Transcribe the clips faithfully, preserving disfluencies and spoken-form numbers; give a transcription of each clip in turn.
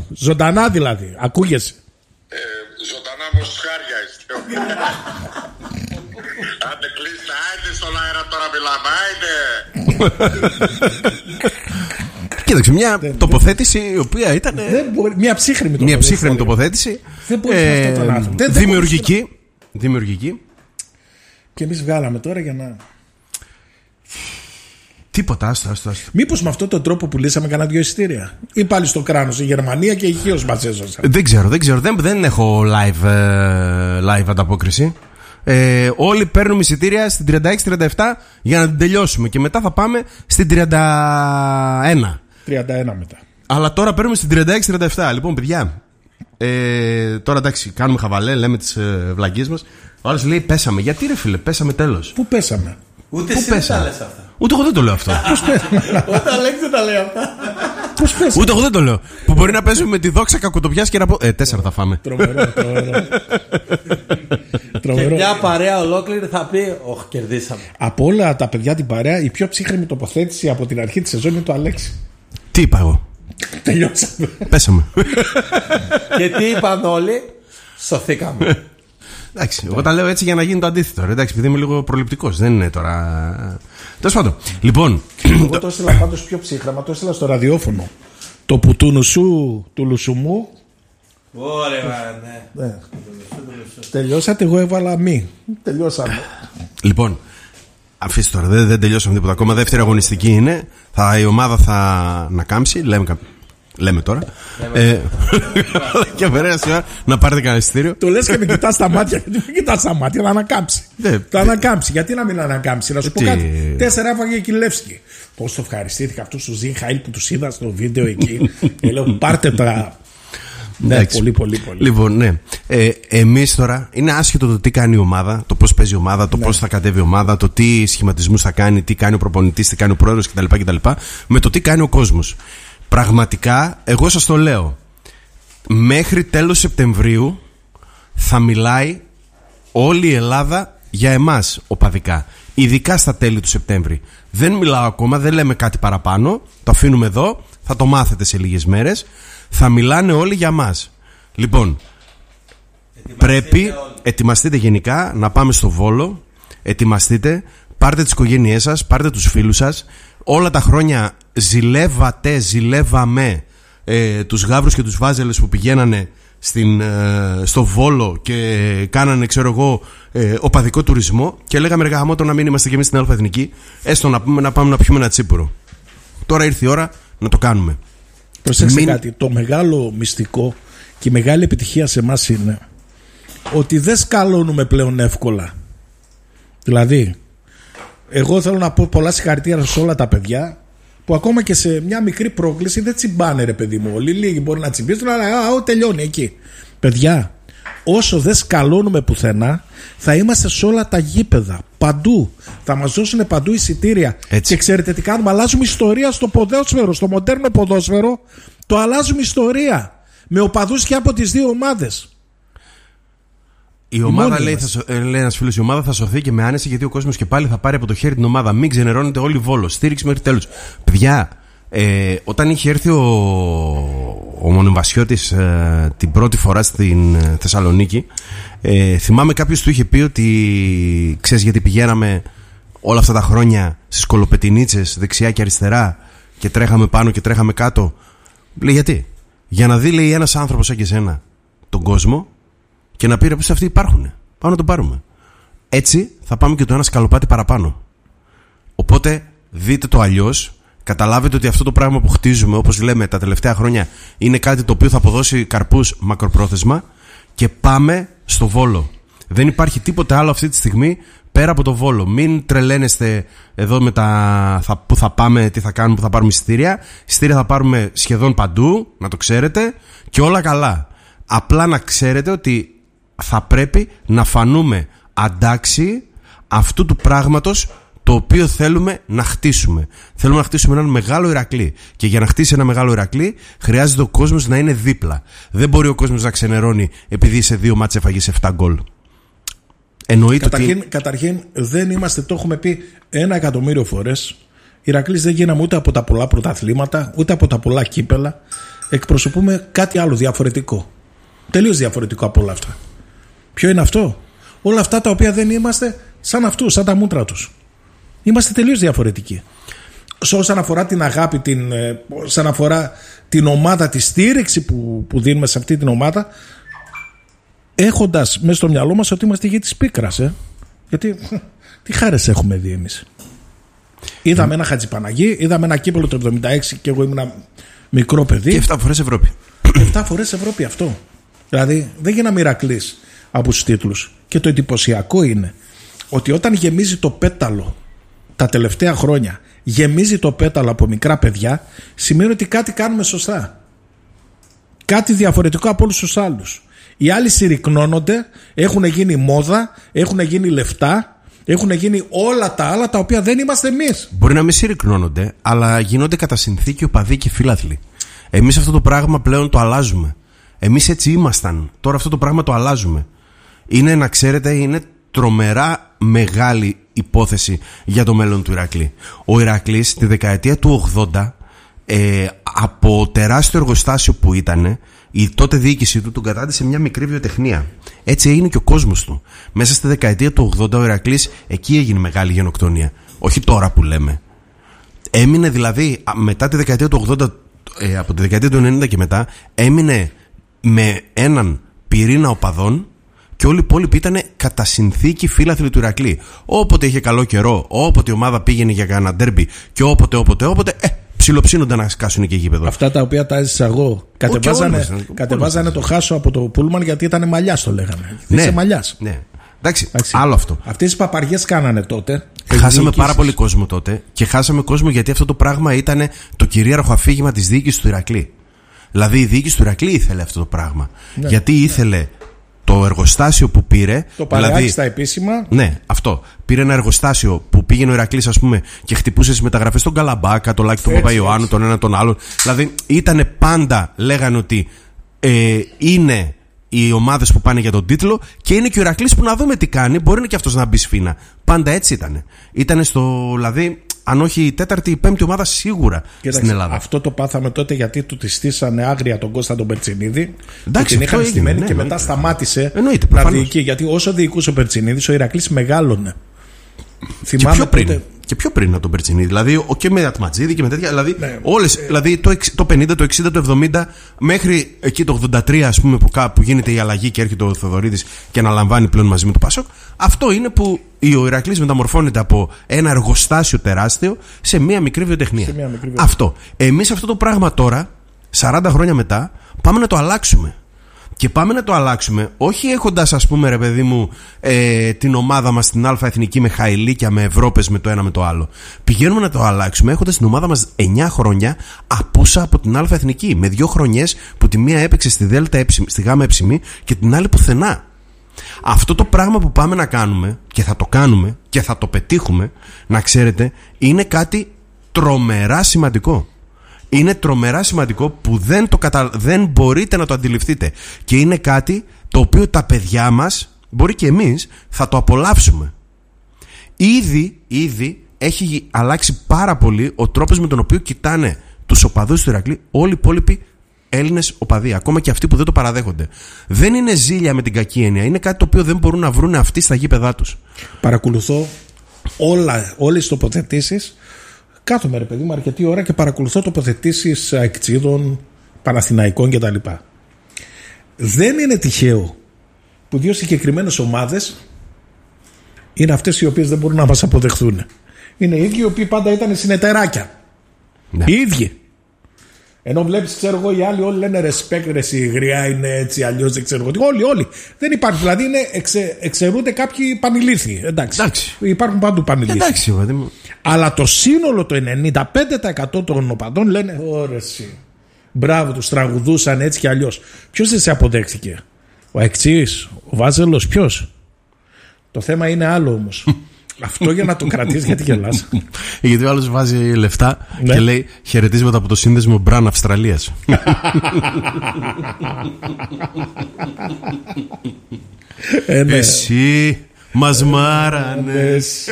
Ζωντανά δηλαδή. Ακούγεσαι. Ε, ζωντανά μοσχάρια είστε. Άντε κλείστε, άιντε στον αέρα τώρα μιλάμε, άιντε. Κοίταξε, μια δεν, τοποθέτηση η οποία ήταν. Δεν μπορεί, μια ψύχρεμη τοποθέτηση. Μια ψύχρεμη τοποθέτηση. Δεν μπορεί ε, αυτό τον άνθρωπο. Δημιουργική. Δεν δημιουργική. Και εμείς βγάλαμε τώρα για να. Τίποτα, άστο, άστο, άστο. Μήπως με αυτόν τον τρόπο πουλήσαμε κανένα δυο εισιτήρια. Ή πάλι στο κράνος η Γερμανία και η Χίος μας έσωσαν. Δεν ξέρω, δεν ξέρω. Δεν, δεν έχω live, live ανταπόκριση. Ε, όλοι παίρνουμε εισιτήρια στην τριάντα έξι τριάντα επτά για να την τελειώσουμε. Και μετά θα πάμε στην τριάντα ένα. τριάντα ένα μετά. Αλλά τώρα παίρνουμε στην τριάντα έξι τριάντα επτά. Λοιπόν, παιδιά. Ε, τώρα εντάξει, κάνουμε χαβαλέ, λέμε τις ε, βλαγίες μας. Ο άλλος λέει πέσαμε. Γιατί ρε φίλε, πέσαμε τέλος. Πού πέσαμε? Ούτε εσύ δεν τα λες αυτά. Ούτε εγώ δεν το λέω αυτό. Πώς πέσαμε? Ούτε Αλέξη δεν τα λέει αυτά. Πώς πέσαμε? Ούτε εγώ δεν το λέω. Που μπορεί να παίζουμε με τη δόξα κακοτοπιάς και να πω. Ε, τέσσερα θα φάμε. Τρομερό, τρομερό. Και μια παρέα ολόκληρη θα πει όχ, κερδίσαμε. Από όλα τα παιδιά την παρέα, η πιο ψύχρεμη τοποθέτηση από την αρχή της σεζόν είναι το Αλέξη. Τι είπα εγώ? Τελειώσαμε. Πέσαμε. Και τι είπαν όλοι? Σωθήκαμε. Εντάξει, εγώ τα λέω έτσι για να γίνει το αντίθετο. Εντάξει, επειδή είμαι λίγο προληπτικός. Δεν είναι τώρα. Τέλος πάντων. Λοιπόν. Εγώ το έστειλα πάντως πιο ψύχρεμα, το έστειλα στο ραδιόφωνο. Το πουτούνου σου του Λουσουμού. Ωραία, ναι. ναι. Τελειώσατε, εγώ έβαλα μη. Τελειώσαμε. Λοιπόν, αφήστε τώρα, δεν, δεν τελειώσαμε τίποτα ακόμα. Δεύτερη αγωνιστική είναι. Θα, η ομάδα θα να κάμψει. Λέμε, λέμε τώρα. Λέμε. Ε, και περάσει να πάρετε κανένα εισιτήριο. Το λες και με κοιτάς στα μάτια. Γιατί με κοιτάς στα μάτια, θα ανακάμψει. Θα ανακάμψει. Γιατί να μην ανακάμψει? Να σου πω κάτι. Τέσσερα έφαγε η Κιλεύσκη. Πώς το ευχαριστήθηκα αυτούς τους Ζιχαήλ που τους είδα στο βίντεο εκεί. Και λέω πάρτε τα. Ναι, πολύ, πολύ, πολύ. Λοιπόν, ναι. Ε, εμείς τώρα είναι άσχετο το τι κάνει η ομάδα, το πώς παίζει η ομάδα, το ναι. πώς θα κατέβει η ομάδα, το τι σχηματισμούς θα κάνει, τι κάνει ο προπονητής, τι κάνει ο πρόεδρος κτλ, κτλ. Με το τι κάνει ο κόσμος. Πραγματικά, εγώ σας το λέω. Μέχρι τέλος Σεπτεμβρίου θα μιλάει όλη η Ελλάδα για εμάς οπαδικά. Ειδικά στα τέλη του Σεπτέμβρη. Δεν μιλάω ακόμα, δεν λέμε κάτι παραπάνω. Το αφήνουμε εδώ, θα το μάθετε σε λίγες μέρες. Θα μιλάνε όλοι για μας. Λοιπόν, ετοιμαστείτε πρέπει, όλοι. ετοιμαστείτε γενικά να πάμε στο Βόλο. Ετοιμαστείτε, πάρτε τις οικογένειές σας, πάρτε τους φίλους σας. Όλα τα χρόνια ζηλεύατε, ζηλεύαμε ε, τους γάβρους και τους βάζελες που πηγαίνανε στην, ε, στο Βόλο και κάνανε, ξέρω εγώ, ε, οπαδικό τουρισμό. Και λέγαμε ρε γαμώτο να μην είμαστε κι εμείς στην Αλφα Εθνική. Έστω να, πούμε, να πάμε να πιούμε ένα τσίπουρο. Τώρα ήρθε η ώρα να το κάνουμε. Προσέξτε Μην... κάτι, το μεγάλο μυστικό και η μεγάλη επιτυχία σε εμάς είναι ότι δεν σκαλώνουμε πλέον εύκολα. Δηλαδή, εγώ θέλω να πω πολλά συγχαρητήρια σε όλα τα παιδιά που ακόμα και σε μια μικρή πρόκληση δεν τσιμπάνε ρε παιδί μου. Όλοι λίγοι μπορεί να τσιμπήσουν, αλλά α, τελειώνει εκεί. Παιδιά, όσο δεν σκαλώνουμε πουθενά, θα είμαστε σε όλα τα γήπεδα. Παντού. Θα μας δώσουν παντού εισιτήρια. Έτσι. Και ξέρετε τι κάνουμε? Αλλάζουμε ιστορία στο ποδόσφαιρο. Στο μοντέρνο ποδόσφαιρο το αλλάζουμε ιστορία. Με οπαδούς και από τις δύο ομάδες. Η ομάδα, λέει, θα, λέει ένας φίλος, η ομάδα θα σωθεί και με άνεση, γιατί ο κόσμος και πάλι θα πάρει από το χέρι την ομάδα. Μην ξενερώνετε όλοι Βόλο. Στήριξη μέχρι τέλους. Παιδιά, ε, όταν είχε έρθει ο, ο Μονεμβασιώτης ε, την πρώτη φορά στην ε, Θεσσαλονίκη, ε, θυμάμαι κάποιος του είχε πει ότι ξέρεις γιατί πηγαίναμε όλα αυτά τα χρόνια στις κολοπετινίτσες δεξιά και αριστερά και τρέχαμε πάνω και τρέχαμε κάτω? Λέει γιατί? Για να δει, λέει, ένας άνθρωπος σαν και εσένα τον κόσμο και να πει ρε πως αυτοί υπάρχουν. Πάμε να τον πάρουμε. Έτσι θα πάμε και το ένα σκαλοπάτι παραπάνω. Οπότε δείτε το αλλιώς. Καταλάβετε ότι αυτό το πράγμα που χτίζουμε, όπως λέμε τα τελευταία χρόνια, είναι κάτι το οποίο θα αποδώσει καρπούς μακροπρόθεσμα. Και πάμε στο Βόλο. Δεν υπάρχει τίποτε άλλο αυτή τη στιγμή πέρα από το Βόλο. Μην τρελαίνεστε εδώ με τα θα, που θα πάμε, τι θα κάνουμε, που θα πάρουμε εισιτήρια. Εισιτήρια θα πάρουμε σχεδόν παντού, να το ξέρετε, και όλα καλά. Απλά να ξέρετε ότι θα πρέπει να φανούμε αντάξιοι αυτού του πράγματος το οποίο θέλουμε να χτίσουμε. Θέλουμε να χτίσουμε έναν μεγάλο Ηρακλή. Και για να χτίσει ένα μεγάλο Ηρακλή χρειάζεται ο κόσμος να είναι δίπλα. Δεν μπορεί ο κόσμος να ξενερώνει επειδή σε δύο μάτς έφαγες επτά γκολ. Εννοείται καταρχήν, ότι... καταρχήν δεν είμαστε, το έχουμε πει ένα εκατομμύριο φορές. Ηρακλής δεν γίναμε ούτε από τα πολλά πρωταθλήματα, ούτε από τα πολλά κύπελα. εκπροσωπούμε κάτι άλλο διαφορετικό. Τελείως διαφορετικό από όλα αυτά. Ποιο είναι αυτό? Όλα αυτά τα οποία δεν είμαστε σαν αυτούς, σαν τα μούτρα τους. Είμαστε τελείως διαφορετικοί. Όσον αφορά την αγάπη, την, όσον αφορά την ομάδα, τη στήριξη που, που δίνουμε σε αυτή την ομάδα, έχοντας μέσα στο μυαλό μας ότι είμαστε γη της πίκρας, ε? Γιατί τι χάρες έχουμε δει εμείς. Είδαμε mm. ένα Χατζηπαναγί, είδαμε ένα κύπελλο το εβδομήντα έξι και εγώ ήμουν μικρό παιδί. Και εφτά φορές Ευρώπη. εφτά φορές Ευρώπη αυτό. Δηλαδή δεν γίναμε Ηρακλής από τους τίτλους. Και το εντυπωσιακό είναι ότι όταν γεμίζει το πέταλο τα τελευταία χρόνια, γεμίζει το πέταλο από μικρά παιδιά, σημαίνει ότι κάτι κάνουμε σωστά. Κάτι διαφορετικό από όλους τους άλλους. Οι άλλοι συρρυκνώνονται, έχουν γίνει μόδα, έχουν γίνει λεφτά, έχουν γίνει όλα τα άλλα τα οποία δεν είμαστε εμείς. Μπορεί να μην συρρυκνώνονται, αλλά γίνονται κατά συνθήκη οπαδοί και φίλαθλοι. Εμείς αυτό το πράγμα πλέον το αλλάζουμε. Εμείς έτσι ήμασταν. Τώρα αυτό το πράγμα το αλλάζουμε. Είναι, να ξέρετε, είναι τρομερά μεγάλη υπόθεση για το μέλλον του Ηρακλή. Ο Ηρακλής τη δεκαετία του ογδόντα, ε, από τεράστιο εργοστάσιο που ήταν, η τότε διοίκησή του τον κατάντησε μια μικρή βιοτεχνία. Έτσι έγινε και ο κόσμος του. Μέσα στη δεκαετία του ογδόντα ο Ηρακλής εκεί έγινε μεγάλη γενοκτονία. Όχι τώρα που λέμε. Έμεινε δηλαδή μετά τη δεκαετία του ογδόντα, ε, από τη δεκαετία του ενενήντα και μετά, έμεινε με έναν πυρήνα οπαδών και όλοι οι υπόλοιποι ήταν κατά συνθήκη φίλαθλοι του Ηρακλή. Όποτε είχε καλό καιρό, όποτε η ομάδα πήγαινε για κανένα ντέρμπι και όποτε, όποτε, όποτε, ε, ψιλοψύνοντα να σκάσουν και γήπεδο. Αυτά τα οποία τα έζησα εγώ. Κατεβάζανε, όλες, κατεβάζανε το χάσο από το πούλμαν γιατί ήταν μαλλιάς, το λέγανε. Ναι, είσαι μαλλιάς. Ναι. Εντάξει, Εντάξει, άλλο αυτό. Αυτές οι παπαριές κάνανε τότε. Χάσαμε πάρα πολύ κόσμο τότε και χάσαμε κόσμο γιατί αυτό το πράγμα ήταν το κυρίαρχο αφήγημα της διοίκησης του Ηρακλή. Δηλαδή η διοίκηση του Ηρακλή ήθελε αυτό το πράγμα. Ναι, γιατί ήθελε. Ναι. Το εργοστάσιο που πήρε. Το παρεάκι δηλαδή, στα επίσημα. Ναι, αυτό. Πήρε ένα εργοστάσιο που πήγαινε ο Ηρακλής, ας πούμε, και χτυπούσε στις μεταγραφές τον Καλαμπάκα, τον Λάκη, τον Παπαϊωάννου, τον ένα τον άλλον. Δηλαδή ήταν πάντα, λέγανε ότι ε, είναι οι ομάδες που πάνε για τον τίτλο και είναι και ο Ηρακλής που να δούμε τι κάνει. Μπορεί και αυτός να μπει σφήνα. Πάντα έτσι ήταν. Ήτανε στο, δηλαδή, αν όχι η τέταρτη ή πέμπτη ομάδα σίγουρα. Κοίταξε, στην Ελλάδα. Αυτό το πάθαμε τότε γιατί του τη στήσανε άγρια τον Κώστα τον Περτσινίδη. Εντάξει, την είχαν στημένη, ναι, και ναι, μετά ναι, σταματήσε εννοείται, να διοικεί. Γιατί όσο διοικούσε ο Περτσινίδης, ο Ηρακλής μεγάλωνε. Και πιο πριν. Τότε... Και πιο πριν από τον Περτσινίδη. Δηλαδή και με Ατματζίδη και με τέτοια. Δηλαδή, ναι, όλες, ε... δηλαδή το, το πενήντα, το εξήντα, το εβδομήντα μέχρι εκεί το ογδόντα τρία, ας πούμε, που, που γίνεται η αλλαγή και έρχεται ο Θοδωρίδης και αναλαμβάνει πλέον μαζί με το Πάσοκ. Αυτό είναι που ο Ηρακλής μεταμορφώνεται από ένα εργοστάσιο τεράστιο σε μία μικρή βιοτεχνία. Μία μικρή βιοτεχνία. Αυτό. Εμείς αυτό το πράγμα τώρα, σαράντα χρόνια μετά, πάμε να το αλλάξουμε. Και πάμε να το αλλάξουμε, όχι έχοντας, ας πούμε, ρε παιδί μου, ε, την ομάδα μας στην Α Εθνική με χαϊλίκια, με Ευρώπες, με το ένα με το άλλο. Πηγαίνουμε να το αλλάξουμε έχοντας την ομάδα μας εννιά χρόνια απούσα από την Α Εθνική. Με δύο χρονιές που τη μία έπαιξε στη Δέλτα, στη Γ Εψημή και την άλλη πουθενά. Αυτό το πράγμα που πάμε να κάνουμε και θα το κάνουμε και θα το πετύχουμε, να ξέρετε, είναι κάτι τρομερά σημαντικό. Είναι τρομερά σημαντικό που δεν, το κατα... δεν μπορείτε να το αντιληφθείτε. Και είναι κάτι το οποίο τα παιδιά μας, μπορεί και εμείς, θα το απολαύσουμε. Ήδη, ήδη έχει αλλάξει πάρα πολύ ο τρόπος με τον οποίο κοιτάνε τους οπαδούς του Ηρακλή όλοι οι υπόλοιποι Έλληνες οπαδοί, ακόμα και αυτοί που δεν το παραδέχονται. Δεν είναι ζήλια με την κακή έννοια. Είναι κάτι το οποίο δεν μπορούν να βρουν αυτοί στα γήπεδά τους. Παρακολουθώ όλα, όλες τις τοποθετήσεις. Κάθομαι, ρε παιδί μου, αρκετή ώρα και παρακολουθώ τοποθετήσεις αεκτσίδων, Παναθηναϊκών κτλ. Δεν είναι τυχαίο που δύο συγκεκριμένες ομάδες είναι αυτές οι οποίες δεν μπορούν να μας αποδεχθούν. Είναι οι ίδιοι οι οποίοι πάντα ήταν συνεταιράκια. Ναι. Οι ίδιοι. Ενώ βλέπεις, ξέρω εγώ, οι άλλοι όλοι λένε respect, ρε, η γριά είναι έτσι, αλλιώς δεν ξέρω εγώ. Όλοι, όλοι. Δεν υπάρχει. Δηλαδή είναι, εξε, εξαιρούνται κάποιοι πανηλήθιοι. Εντάξει. Εντάξει. Υπάρχουν παντού πανηλήθιοι. Εντάξει, μου. Αλλά το σύνολο, το ενενήντα πέντε τοις εκατό των οπαδών λένε όρεση. Μπράβο, τους τραγουδούσαν έτσι κι αλλιώς. Ποιος δεν σε αποδέχθηκε? Ο Αεξής, ο Βάζελος, ποιος? Το θέμα είναι άλλο όμως. Αυτό για να το κρατήσεις, γιατί γελάς? Γιατί ο άλλος βάζει λεφτά, ναι, και λέει χαιρετίσματα από το σύνδεσμο Μπραν Αυστραλίας. ε, ναι. Εσύ μας μάρανες.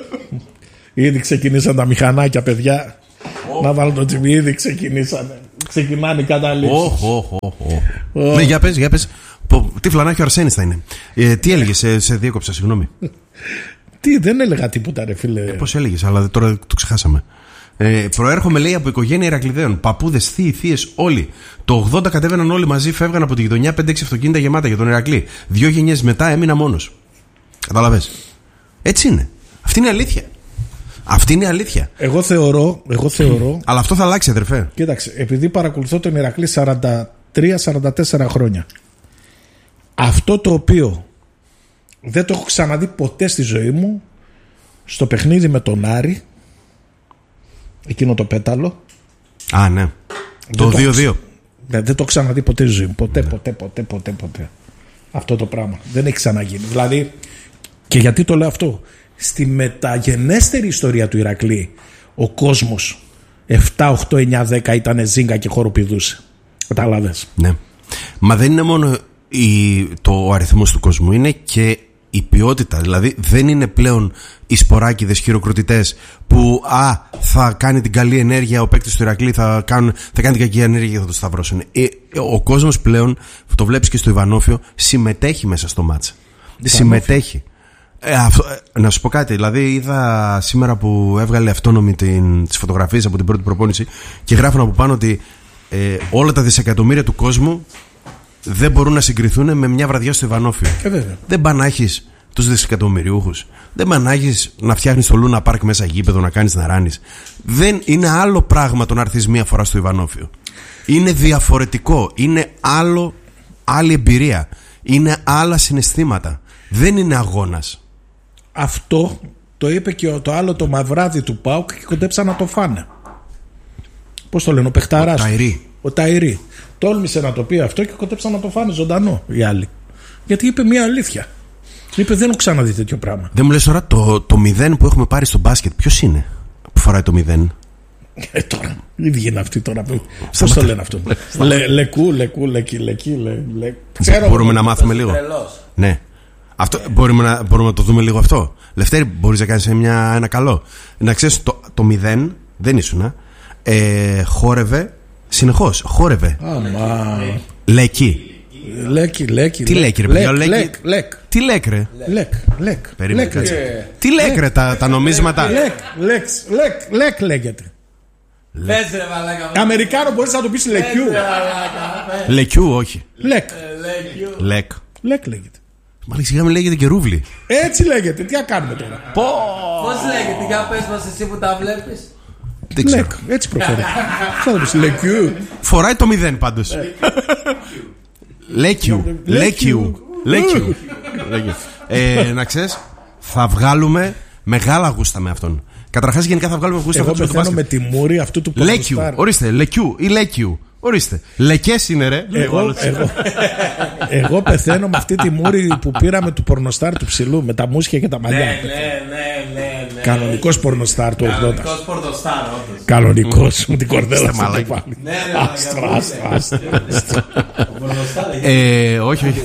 Ήδη ξεκινήσαν τα μηχανάκια, παιδιά. Oh. Να βάλω το τσιμί, ήδη ξεκινήσανε. ξεκινάνε οι καταλήψεις. Όχι, όχι, όχι. Ναι, για πες, για πες. Τι φλανάκι ο Αρσένης θα είναι. Ε, τι έλεγε, σε, σε διέκοψα, συγγνώμη. Τι, δεν έλεγα τίποτα, ρε φίλε. Ε, πώς έλεγες, αλλά τώρα το ξεχάσαμε. Ε, προέρχομαι, λέει, από οικογένεια Ηρακλειδαίων. Παππούδες, θείοι, θείες, όλοι. Το ογδόντα κατέβαιναν όλοι μαζί, φεύγαν από τη γειτονιά, πέντε έξι αυτοκίνητα γεμάτα για τον Ηρακλή. Δύο γενιές μετά έμεινα μόνος. Καταλαβες. Έτσι είναι. Αυτή είναι η αλήθεια. Αυτή είναι η αλήθεια. Εγώ θεωρώ, εγώ θεωρώ. Αλλά αυτό θα αλλάξει, αδερφέ. Κοίταξε, επειδή παρακολουθώ τον Ηρακλή σαράντα τρία σαράντα τέσσερα χρόνια. Αυτό το οποίο δεν το έχω ξαναδεί ποτέ στη ζωή μου, στο παιχνίδι με τον Άρη, εκείνο το πέταλο. Α, ναι. Το δύο δύο. Δεν, δεν το έχω ξαναδεί ποτέ στη ζωή μου. Ποτέ, ποτέ, ποτέ, ποτέ, ποτέ. Αυτό το πράγμα. Δεν έχει ξαναγίνει. Δηλαδή, και γιατί το λέω αυτό. Στη μεταγενέστερη ιστορία του Ηρακλή, ο κόσμος επτά, οκτώ, εννιά, δέκα ήταν ζίγκα και χοροπηδούσε. Κατάλαβες. Ναι. Μα δεν είναι μόνο η, το, ο αριθμός του κόσμου, είναι και η ποιότητα. Δηλαδή δεν είναι πλέον οι σποράκιδες χειροκροτητές που α, θα κάνει την καλή ενέργεια ο παίκτης του Ηρακλή, θα, κάνουν, θα κάνει την κακή ενέργεια και θα το σταυρώσουν. Ε, ο κόσμος πλέον, το βλέπεις και στο Ιβανόφιο, συμμετέχει μέσα στο μάτσα. Συμμετέχει. Ε, αυτό, ε, να σου πω κάτι, δηλαδή είδα σήμερα που έβγαλε αυτόνομη την, τις φωτογραφίες από την πρώτη προπόνηση και γράφουν από πάνω ότι ε, όλα τα δισεκατομμύρια του κόσμου δεν μπορούν να συγκριθούν με μια βραδιά στο Ιβανόφιο. Ε, δεν πάνε να έχεις τους δισεκατομμυριούχους, δεν πάνε να έχεις να φτιάχνεις το Λούνα Πάρκ μέσα γήπεδο, να κάνεις να ράνεις. Δεν είναι άλλο πράγμα το να έρθεις μία φορά στο Ιβανόφιο. Είναι διαφορετικό, είναι άλλο, άλλη εμπειρία, είναι άλλα συναισθήματα. Δεν είναι αγώνας. Αυτό το είπε και το άλλο το μαυράδι του ΠΑΟΚ και κοντέψαν να το φάνε. Πώς το λένε, ο παιχταράς. Ο Ταϊρή. Ο Ταϊρή. Τόλμησε να το πει αυτό και κοντέψαν να το φάνε ζωντανό οι άλλοι. Γιατί είπε μια αλήθεια. Είπε δεν έχω ξαναδεί τέτοιο πράγμα. Δεν μου λες τώρα το, το μηδέν που έχουμε πάρει στο μπάσκετ, ποιος είναι που φοράει το μηδέν? Ε, τώρα, δεν βγαίνει αυτή τώρα. Πώς το λένε αυτό? Λε, λεκού, λεκού, λεκί, λεκί, λε, ξέρω. Μπορούμε να μάθουμε λίγο. Ναι. Αυτό, μπορούμε, να, μπορούμε να το δούμε λίγο αυτό. Λευτέρη, μπορείς να κάνεις μια, ένα καλό. Να ξέρεις το, το μηδέν, δεν ήσουνα, ε, χόρευε συνεχώς. Χόρευε. Άμα. Λέκι. Λέκι, λέκι. Τι λέκι, ρε παιδιά, λέκ. Λέκ. Τι λέκ, ρε. Λέκ, λέκ. Περίμενε, κάτσε. Τι λέκ, ρε, τα, τα νομίσματα. Λέκ, λέκ, λέκ, λέκ λέγεται. Πες ρε μαλάκα. Αμερικάνο μπορείς να το πεις λεκιού. Λεκιού, όχι. Λέκ. Λέκ. Λέκ λέγεται. Μάλιστα, σιγά με λέγεται και ρούβλι. Έτσι λέγεται, τι να κάνουμε τώρα. Πω. Πώς λέγεται, για πες μας εσύ που τα βλέπεις. Δεν ξέρω. Λέκ, έτσι προφέρει. Τι θα το πεις, λεκιού. Φοράει το μηδέν πάντως. Λέκιου. Λέκιου. Λέκιου. Ε, να ξέρεις, θα βγάλουμε μεγάλα γούστα με αυτόν. Καταρχάς, γενικά θα βγάλουμε γούστα με αυτόν. Εγώ πεθαίνω με τη μούρη αυτού του Λέκιου. Ορίστε, Λεκιού ή Λέκιου. Ορίστε. Λεκές είναι, ρε. Εγώ, εγώ, εγώ πεθαίνω με αυτή τη μούρη που πήραμε του πορνοστάρ του ψηλού, με τα μουσια και τα μαλλιά. Ναι, ναι, ναι, ναι. Κανονικός πορνοστάρ του ογδόντα. Κανονικός πορνοστάρ, όντως. Κανονικός, με την κορδέλα στο μαλάκι. κεφάλι. Ναι, ρε, Άστρα, άστρα, άστρα. Ο πορνοστάρ. Ε, όχι, όχι.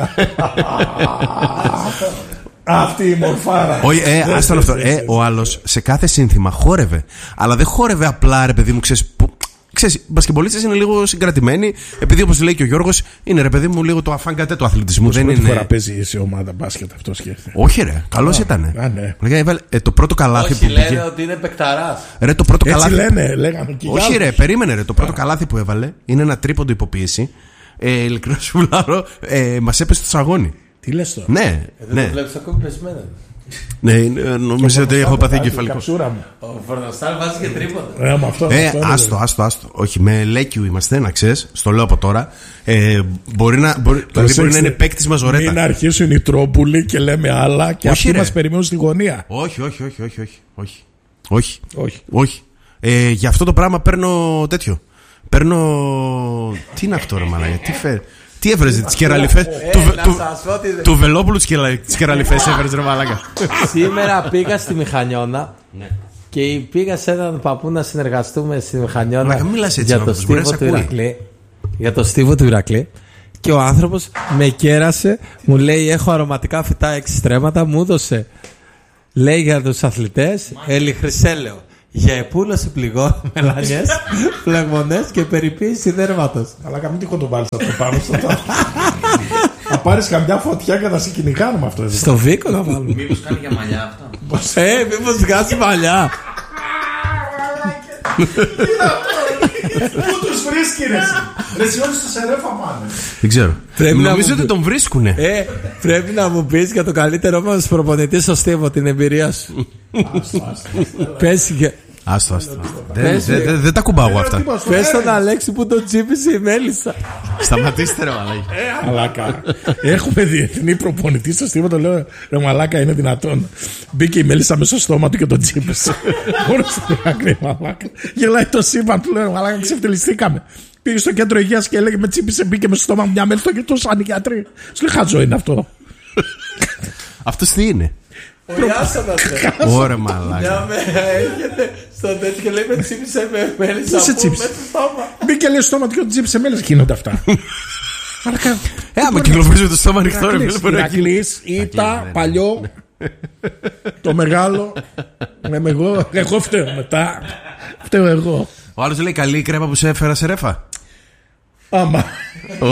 Αυτή η μορφάρα. Όχι, ε, άστον αυτό. Ε, ο άλλος σε κάθε σύνθημα χόρευε. Αλλά δεν χόρευε απλά, ρε παιδί μου, ξέρεις. Ξέρεις, οι μπασκετμπολίστες είναι λίγο συγκρατημένοι, επειδή όπως λέει και ο Γιώργος, είναι ρε παιδί μου λίγο το αφάνγκατέ του αθλητισμού. Δεν είναι. Πρώτη φορά παίζει σε ομάδα μπάσκετ αυτό σκέφτεται. Όχι, ρε, καλός ήταν. Α, ναι. Ε, το πρώτο καλάθι Όχι, που λένε πήγε. ότι είναι παικταράς. Ρε, το πρώτο Έτσι καλάθι. λένε, λέγανε και Όχι, άλλους. ρε, περίμενε, ρε. Το πρώτο καλάθι που έβαλε είναι ένα τρίποντο υποποίηση. Ε, ειλικρινά σου μιλάω, ε, μας έπεσε στο σαγόνι. Τι λες τώρα. Ναι, Δεν ναι. το βλέπεις ακόμη πεσμένα. Ναι, νομίζω ότι έχω παθεί εγκεφαλικό. Ο πορνοστάρ βάζει και τρίποντα. Ε, με αυτό, Ε, αυτό είναι, άστο, άστο, άστο. Όχι, με Λέκιου είμαστε, να ξέρεις. Στο λέω από τώρα. Ε, μπορεί να, μπορεί, δηλαδή μπορεί να είναι παίκτης μαζορέτα. Μην αρχίσουν οι τρόπουλοι και λέμε άλλα και Όχι, αυτοί ρε. μας περιμένουν στη γωνία. Όχι, όχι, όχι, όχι, όχι. Όχι. Όχι. Όχι. όχι. Ε, για αυτό το πράγμα παίρνω τέτοιο. Παίρνω. Τι είναι αυτό, ρε μαλάκα, τι φέρει. Τι έφερες, τις κεραλιφές. Του, να του, σας πω ότι- του Βελόπουλου τις κεραλιφές έφερες, ρε μαλάκα. Σήμερα πήγα στη Μηχανιώνα και πήγα σε έναν παππού να συνεργαστούμε στη Μηχανιώνα Μαλάκα, μιλάς έτσι, για το άνθρωπος, μπορεί να στίβο σε του ακούει. Ηρακλή. Για το στίβο του Ηρακλή. Και ο άνθρωπος με κέρασε, μου λέει: έχω αρωματικά φυτά έξι στρέμματα, μου έδωσε. Λέει για τους αθλητές, Έλλη Χρυσέλαιο. Για επούλωση πληγών, μελανιές, φλεγμονές και περιποίηση δέρματος. Αλλά καμία τυχόν το βάλεις αυτό πάνω στο τάφο. Θα πάρεις καμιά φωτιά και θα σε κυνηγάνε με αυτό. Στο Βίκο θα βάλουμε. Μήπως κάνει για μαλλιά αυτό. Ε, μήπως βγάζει μαλλιά. Πού τους βρίσκει ρε εσύ? Ρε εσύ όλοι στο Σερέφα πάνε. Δεν ξέρω. Πρέπει να Νομίζω μου- ότι τον βρίσκουνε. Ε, πρέπει να μου πεις για το καλύτερό μας προπονητή στο Στίβο την εμπειρία σου. Πες και... Άστο, άστο. Δεν Πες- δεν- δεν- δεν τα κουμπάω αυτά. Πες στον Αλέξη που τον τσίπησε η Μέλισσα. Σταματήστε ρε μαλάκι. Μαλάκα. Έχουμε διεθνή προπονητή στο στήμα. Το λέω ρε μαλάκα, είναι δυνατόν? Μπήκε η Μέλισσα μέσα στο στόμα του και τον τσίπησε. Μόνο στην άκρη, μαλάκα. Γελάει το σύμπαν του, λέω μαλάκα, ξεφτυλιστήκαμε. Πήγε στο κέντρο υγείας και έλεγε με τσίπησε, μπήκε μέσα στο στόμα μου μια μέλισσα και το σαν οι γιατροί. Σου λέει χαζό είναι αυτό. Αυτός τι είναι? Ο Ιάσονας. Ωραία μαλάκα. Μια μέρα έρχεται στο τέτοιο και λέει με τσίπησε με Μέλισσα. Πού σε πού, τσίπησε? μες στο στόμα. Μπήκε λέει στο στόμα του και τον τσίπησε μέλισσα. Γίνονται αυτά. Μαλάκα. Ε, άμα κυκλοφορείς με το στόμα ανοιχτό ρε φίλε, μπορεί να γίνει. Ηρακλής, Ήτα, ναι, παλιό. Το μεγάλο. Είμαι εγώ. Εγώ φταίω μετά. Φταίω εγώ. Ο άλλος λέει καλή η κρέπα που σε έφερα σε ρέφα. Άμα. Ω.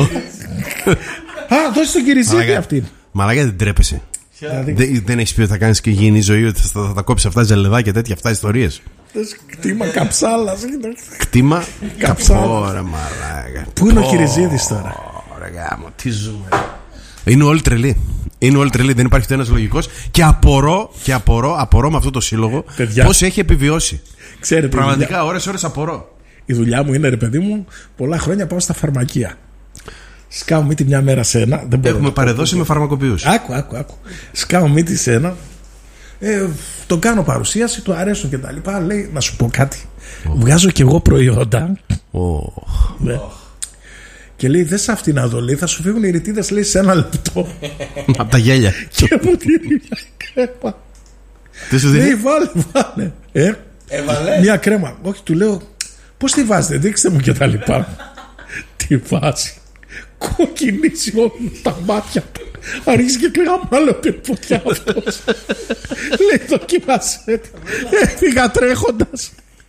Α, δώσε τον Κυριζίδη Μαλάκα. αυτή. Μαλάκα δεν τρέπεσαι. Δηλαδή, Δεν, δεν έχεις πει ότι θα κάνεις και υγιεινή ζωή, ότι θα, θα τα κόψεις αυτά ζελεδά και τέτοια αυτά ιστορίες. θες κτήμα καψάλα. Κτήμα. Καψάλα. Ωραία μαλάκα. Πού είναι ο Κυριζίδης τώρα? Ωραία γάμο, τι ζούμε. Είναι όλοι τρελοί. Είναι όλοι τρελοί, δεν υπάρχει ούτε ένας λογικός. Και απορώ, και απορώ, απορώ με αυτό το σύλλογο Παιδιά. πώς έχει επιβιώσει. Ξέρετε, η δουλειά, Πραγματικά, ώρες ώρες απορώ. η δουλειά μου είναι ρε παιδί μου, πολλά χρόνια πάω στα φαρμακεία. Σκάω μύτη μια μέρα σε ένα. Δεν μπορώ Έχουμε να πω. παρεδώσει με φαρμακοποιούς. Άκου, άκου, άκου. Σκάω μύτη σε ένα. Ε, τον κάνω παρουσίαση, του αρέσουν και τα λοιπά. Λέει, να σου πω κάτι. Βγάζω κι εγώ προϊόντα. Οχ. Ναι. Και λέει, δες αυτή να δω, λέει, θα σου φύγουν οι ρητίδες, λέει, σε ένα λεπτό. Απ' τα γέλια. Και μου δίνει μια κρέμα. Τι σου Λέει, δίνει? βάλε, βάλε. Ε, Έβαλε. μια κρέμα. Όχι, του λέω, πώς τη βάζετε, δείξτε μου και τα λοιπά. Τι βάζει. Κοκκινήσει όλα τα μάτια του. Αρχίζει και κλαίγα μάλλον την φωτιά αυτός. Λέει, δοκιμάσαι. Έφυγα τρέχοντας.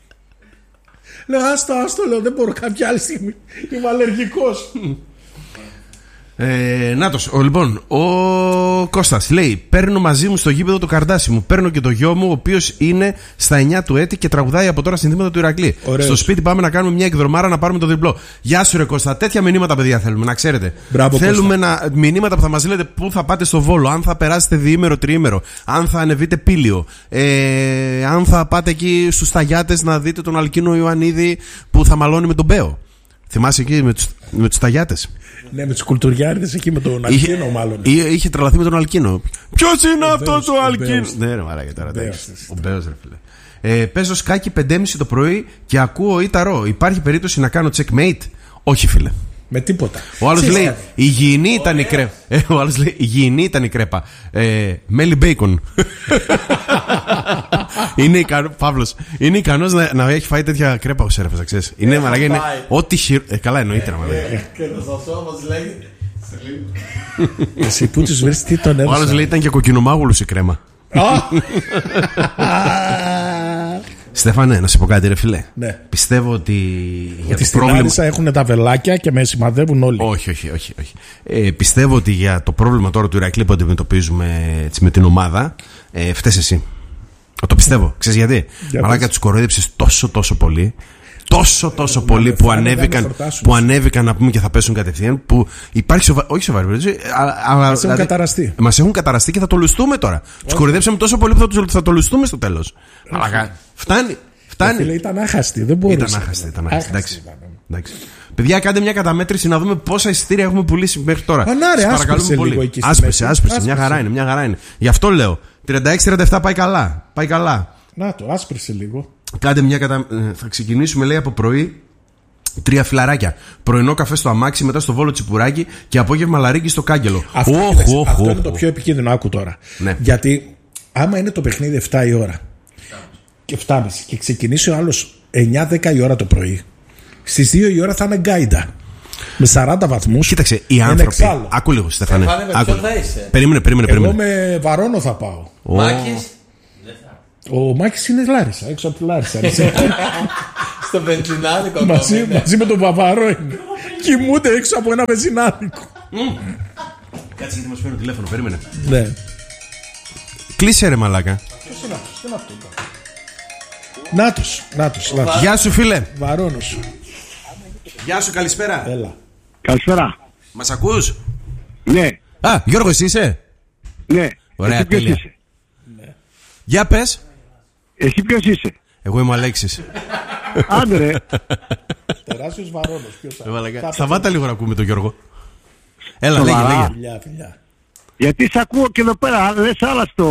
Λέω, άστο, άστο, λέω, δεν μπορώ κάποια άλλη στιγμή. Είμαι αλλεργικός. Ε, νάτος, ο, λοιπόν, ο Κώστας λέει: παίρνω μαζί μου στο γήπεδο το καρδάσι μου. Παίρνω και το γιο μου, ο οποίος είναι στα εννιά του έτη και τραγουδάει από τώρα συνθήματα του Ηρακλή. Ωραίος. Στο σπίτι πάμε να κάνουμε μια εκδρομάρα να πάρουμε το διπλό. Γεια σου, ρε Κώστα. Τέτοια μηνύματα, παιδιά, θέλουμε να ξέρετε. Μπράβο, θέλουμε να, μηνύματα που θα μας λέτε πού θα πάτε στο Βόλο, αν θα περάσετε διήμερο, τριήμερο, αν θα ανεβείτε Πήλιο, ε, αν θα πάτε εκεί στους Σταγιάτες να δείτε τον Αλκίνο Ιωαννίδη που θα μαλώνει με τον Μπέο. Θυμάσαι εκεί με τους, με τους Σταγιάτες. Ναι, με τους κουλτουριάριδες εκεί με τον Αλκίνο, μάλλον. Είχε, είχε τρελαθεί με τον Αλκίνο. Ποιος είναι αυτό Μπέος, το ο Αλκίνο? Μπέος. Ναι, ρε μαλάκα τώρα. Ο Μπέος. εντάξει. Ο Μπέος, ρε φίλε. Ε, παίζω σκάκι πέντε και μισή το πρωί και ακούω Ήταρο. Υπάρχει περίπτωση να κάνω checkmate? Όχι, φίλε. Με τίποτα. Ο άλλος Ξέρεις λέει: κάτι. υγιεινή ήταν η κρέπα. Ε, ο άλλος λέει: υγιεινή ήταν η κρέπα. Ε, μέλι μπέικον. Είναι ικανό, Παύλος, είναι ικανός να, να έχει φάει τέτοια κρέπα ο Σέρεφας, να ξέρεις. Είναι μαλάκα, είναι φάει. ό,τι χειρο... Ε, καλά εννοείται να μαλάκα. Και το σωσό μας λέει. Εσύ που τους βρεις, τι τον Ο άλλος έδωσα. λέει: ήταν και κοκκινομάγουλος η κρέμα. Στέφανε, να σε πω κάτι, ρε φιλέ. Ναι. Πιστεύω ότι για Ότι το στην πρόβλημα. Άρισα έχουν τα βελάκια και με σημαδεύουν όλοι. Όχι, όχι, όχι. όχι. Ε, πιστεύω ότι για το πρόβλημα τώρα του Ηρακλή που αντιμετωπίζουμε έτσι, με την ομάδα, ε, φταίς εσύ. Το πιστεύω. Ξέρεις γιατί? Για Μαλάκα, πες. τους κοροϊδέψες τόσο τόσο πολύ. Τόσο τόσο Να πολύ με που φάνε, να με ανέβηκαν, χορτάσουν. που ανέβηκαν να πούμε και θα πέσουν κατευθείαν. Που υπάρχει σοβα... όχι σοβαρή περίπτωση. Μας έχουν καταραστεί. Μας έχουν καταραστεί και θα το λουστούμε τώρα. Τους κοροϊδέψαμε τόσο πολύ που θα, τους- θα το λουστούμε στο τέλος. Μαλάκα, φτάνει. Φτάνει. Φίλε, ήταν άχαστη, δεν μπορούσε. Ήταν άχαστη, ήταν άχαστη. Εντάξει. ήταν. Εντάξει. Παιδιά, κάντε μια καταμέτρηση να δούμε πόσα εισιτήρια έχουμε πουλήσει μέχρι τώρα. Α, να, ρε, Σας άσπρησε παρακαλούμε πολύ. λίγο εκεί στη Άσπρησε, μέση. άσπρησε. Μια Άσπρησε. χαρά είναι, μια χαρά είναι. Γι' αυτό λέω. τριάντα έξι τριάντα επτά πάει καλά. Πάει καλά. Να το, άσπρησε λίγο. Κάντε μια κατα... ε, θα ξεκινήσουμε, λέει, από πρωί. Τρία φιλαράκια. Πρωινό καφέ στο αμάξι, μετά στο Βόλο Τσιπουράκι και απόγευμα λαρίκι στο Κάγκελο. Αυτό, Οχ, κοίταξε, οχ, αυτό οχ, είναι το οχ. πιο επικίνδυνο, άκου τώρα. Ναι. Γιατί άμα είναι το παιχνίδι επτά η ώρα και επτά και μισή και ξεκινήσει ο άλλος εννιά δέκα η ώρα το πρωί, στις δύο η ώρα θα είναι γκάιντα. Με σαράντα βαθμούς. Κοίταξε, οι είναι άνθρωποι. εξάλλου. Άκου λίγο, Στέφανε. Στέφανε, με Άκου. ποιον θα είσαι? Περίμενε, περίμενε. Εγώ περίμενε. με βαρόνο θα πάω. Ω. Μάκης. Ο Μάκης είναι Λάρισα, έξω από τη Λάρισα. Στο βενζινάδικο. μαζί, μαζί με τον Βαβαρό είναι. Κοιμούνται έξω από ένα βενζινάδικο. Κάτσε γιατί μας παίρνει τηλέφωνο, περίμενε. Ναι. Κλείσε ρε μαλάκα. Ποιος είναι αυτός, τι είναι αυτό. Νάτος, Νάτος, Νάτος. Γεια σου φίλε. Βαρόνος. Γεια σου, καλησπέρα. Έλα. Καλησπέρα. Μας ακούς? Ναι. Α, Γιώργο, εσύ είσαι? Ναι. Ωραία, εσύ ποιος τέλεια. είσαι? Ναι. Για πες. Εσύ ποιος είσαι? Εγώ είμαι ο Αλέξης. Άντε ρε. Τεράστιος Βαρόνος. Ποιος θα... Σταμάτα λίγο να ακούμε τον Γιώργο. Έλα, Σοβαρά. λέγε, λέγε. Φιλιά, φιλιά. Γιατί σ' ακούω και εδώ πέρα, λες άλλα στο...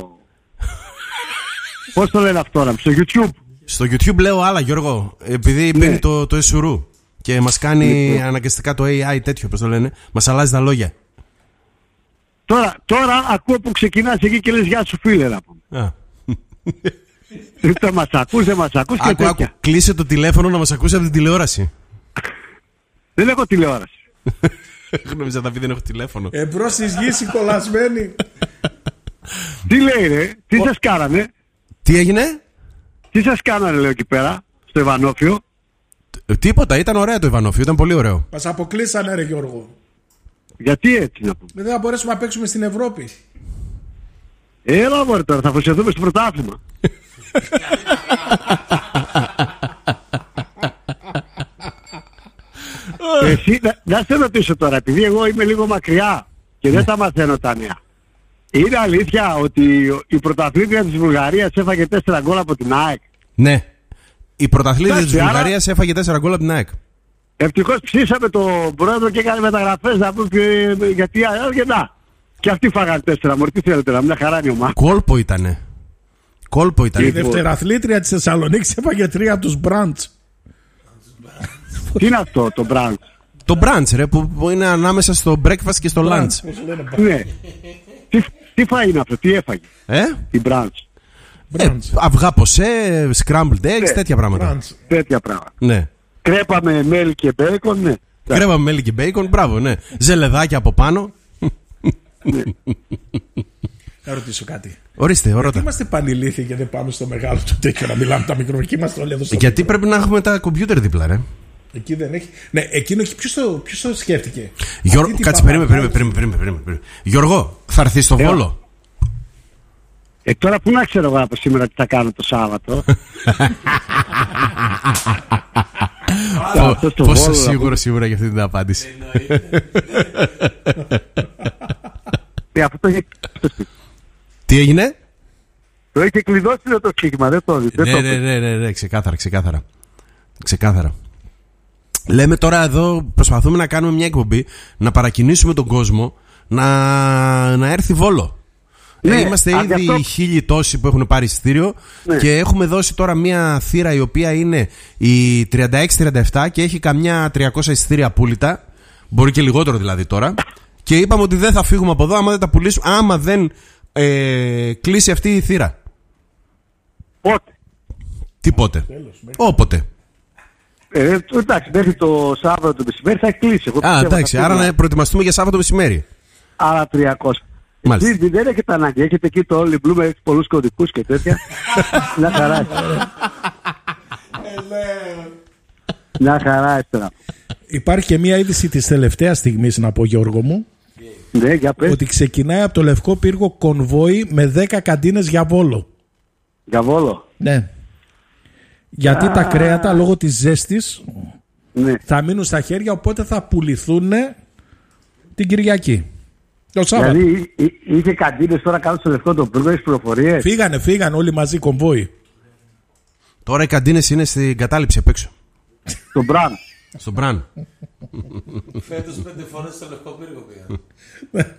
Πώς το λένε αυτό, στο YouTube. Στο YouTube λέω άλλα, Γιώργο, επειδή Ναι. μπαίνει το, το εσουρού και μας κάνει ναι. αναγκαστικά το έι άι τέτοιο, πώς το λένε, μας αλλάζει τα λόγια. Τώρα, τώρα ακούω που ξεκινάς εκεί και λες γεια σου φίλε να πούμε. Α. Δεν μας ακούς, δεν μας ακούς και Άκου, άκου, τέτοια. κλείσε το τηλέφωνο να μας ακούσει από την τηλεόραση. Δεν έχω τηλεόραση. Νόμιζα θα πει δεν έχω τηλέφωνο. Εμπρός της γης οι κολλασμένοι. Τι λέει ρε, τι σας κάνανε, Τι έγινε? τι σας κάνανε λέω εκεί πέρα, στο Ιβανόφιο. Ε, Τίποτα, ήταν ωραίο το Ιβανόφιο, ήταν πολύ ωραίο. Μας αποκλείσανε ρε Γιώργο. Γιατί έτσι να πούμε. Δεν θα μπορέσουμε να παίξουμε στην Ευρώπη. Έλα μωρέ τώρα, θα αφοσιωθούμε στο πρωτάθλημα. Εσύ, να, να σε ρωτήσω τώρα, επειδή εγώ είμαι λίγο μακριά και δεν τα μαθαίνω τα νέα. Είναι αλήθεια ότι η πρωταθλήτρια της Βουλγαρίας έφαγε τέσσερα γκολ από την ΑΕΚ? Ναι. Η πρωταθλήτρια της Εντάξει, άρα- Βουλγαρίας έφαγε τέσσερα γκολ από την ΑΕΚ. Ευτυχώς ψήσαμε τον πρόεδρο και έκανε μεταγραφές να πούμε και- γιατί και να. Και αυτοί φάγανε τέσσερα, μωρέ τι θέλετε να μια χαρά είναι η ομάδα. Κόλπο ήτανε. Κόλπο Η ήτανε. δευτεραθλήτρια της Θεσσαλονίκης έφαγε τρία από τους Μπραντς. Τι είναι αυτό το brand? Το brunch ρε που που είναι ανάμεσα στο breakfast και στο lunch. Πώς λένε, Ναι. Τι, τι φάει είναι αυτό, τι έφαγε Ε? η brunch? ε Μπραντς. αυγά ποσέ, scrambled eggs, Ναι. τέτοια πράγματα. Μπραντς. Τέτοια πράγματα. Ναι. Κρέπα με μέλι και μπέικον, ναι. Κρέμα με μέλι και μπέικον, μπράβο, ναι. Ζελεδάκια από πάνω. Θα ρωτήσω κάτι. Ορίστε, ρώτα. Είμαστε πανηλήθιοι και δεν πάμε στο μεγάλο του τέτοιο να μιλάμε τα μικρό. Εκεί είμαστε όλοι εδώ στο Γιατί μικρό. πρέπει να έχουμε τα κομπιούτερ δίπλα, ρε. Εκεί δεν έχει. Ναι, εκείνο εκεί ποιος το, ποιος το σκέφτηκε. Γιώργο, Αυτή την κάτσε, περίμενε, παπαγάλη- περίμενε, περίμενε, περίμενε, περίμενε. Γιώργο, θα έρθει στο Έλα. Βόλο. Ε, τώρα πού να ξέρω εγώ από σήμερα τι θα κάνω το Σάββατο. Αυτό στο Πόσο Βόλο, σίγουρο σίγουρα για αυτή την απάντηση. Ε, αυτό το είχε, Τι έγινε? το είχε κλειδώσει το στίγμα, δεν το δεν Ναι, το ναι, είπε. ναι, ναι, ναι, ξεκάθαρα, ξεκάθαρα. Ξεκάθαρα. Λέμε τώρα εδώ, προσπαθούμε να κάνουμε μια εκπομπή, να παρακινήσουμε τον κόσμο να, να έρθει Βόλο. Ναι, Ε, είμαστε α, ήδη γι' αυτό- χίλιοι τόσοι που έχουν πάρει εισιτήριο Ναι. και έχουμε δώσει τώρα μια θύρα η οποία είναι η τριάντα έξι τριάντα επτά και έχει καμιά τριακόσια εισιτήρια απόλυτα. Μπορεί και λιγότερο δηλαδή τώρα. Και είπαμε ότι δεν θα φύγουμε από εδώ άμα δεν τα πουλήσουμε, άμα δεν ε, κλείσει αυτή η θύρα. Πότε? Τι πότε? Όποτε. Ε, εντάξει, μέχρι το Σάββατο το μεσημέρι θα έχει κλείσει. Εγώ Α, πιστεύω εντάξει, θα άρα φύγουμε. να προετοιμαστούμε για Σάββατο μεσημέρι. Άρα τριακόσια. Μάλιστα. Εσείς δεν έχετε ανάγκη, έχετε εκεί το All Blue με έχετε πολλούς κωδικούς και τέτοια. Μια χαρά. Μια χαρά έστερα. Υπάρχει και μια είδηση της τελευταίας στιγμής, να πω Γιώργο μου, Ναι, για πες. ότι ξεκινάει από το Λευκό Πύργο κονβόι με δέκα καντίνες για Βόλο. Για Βόλο. Ναι. Γιατί τα κρέατα λόγω της ζέστης Ναι. θα μείνουν στα χέρια, οπότε θα πουληθούν την Κυριακή. Το Σάββατο. Δηλαδή εί- εί- είχε καντίνες τώρα κάτω στο Λευκό τον Πύργο, έχεις πληροφορίες. Φύγανε, φύγανε όλοι μαζί κονβόι. Τώρα οι καντίνες είναι στην κατάληψη απ' έξω. Το Μπραν. Στον Μπραν. Φέτος πέντε φορές στο Λευκό Πύργο πήγα.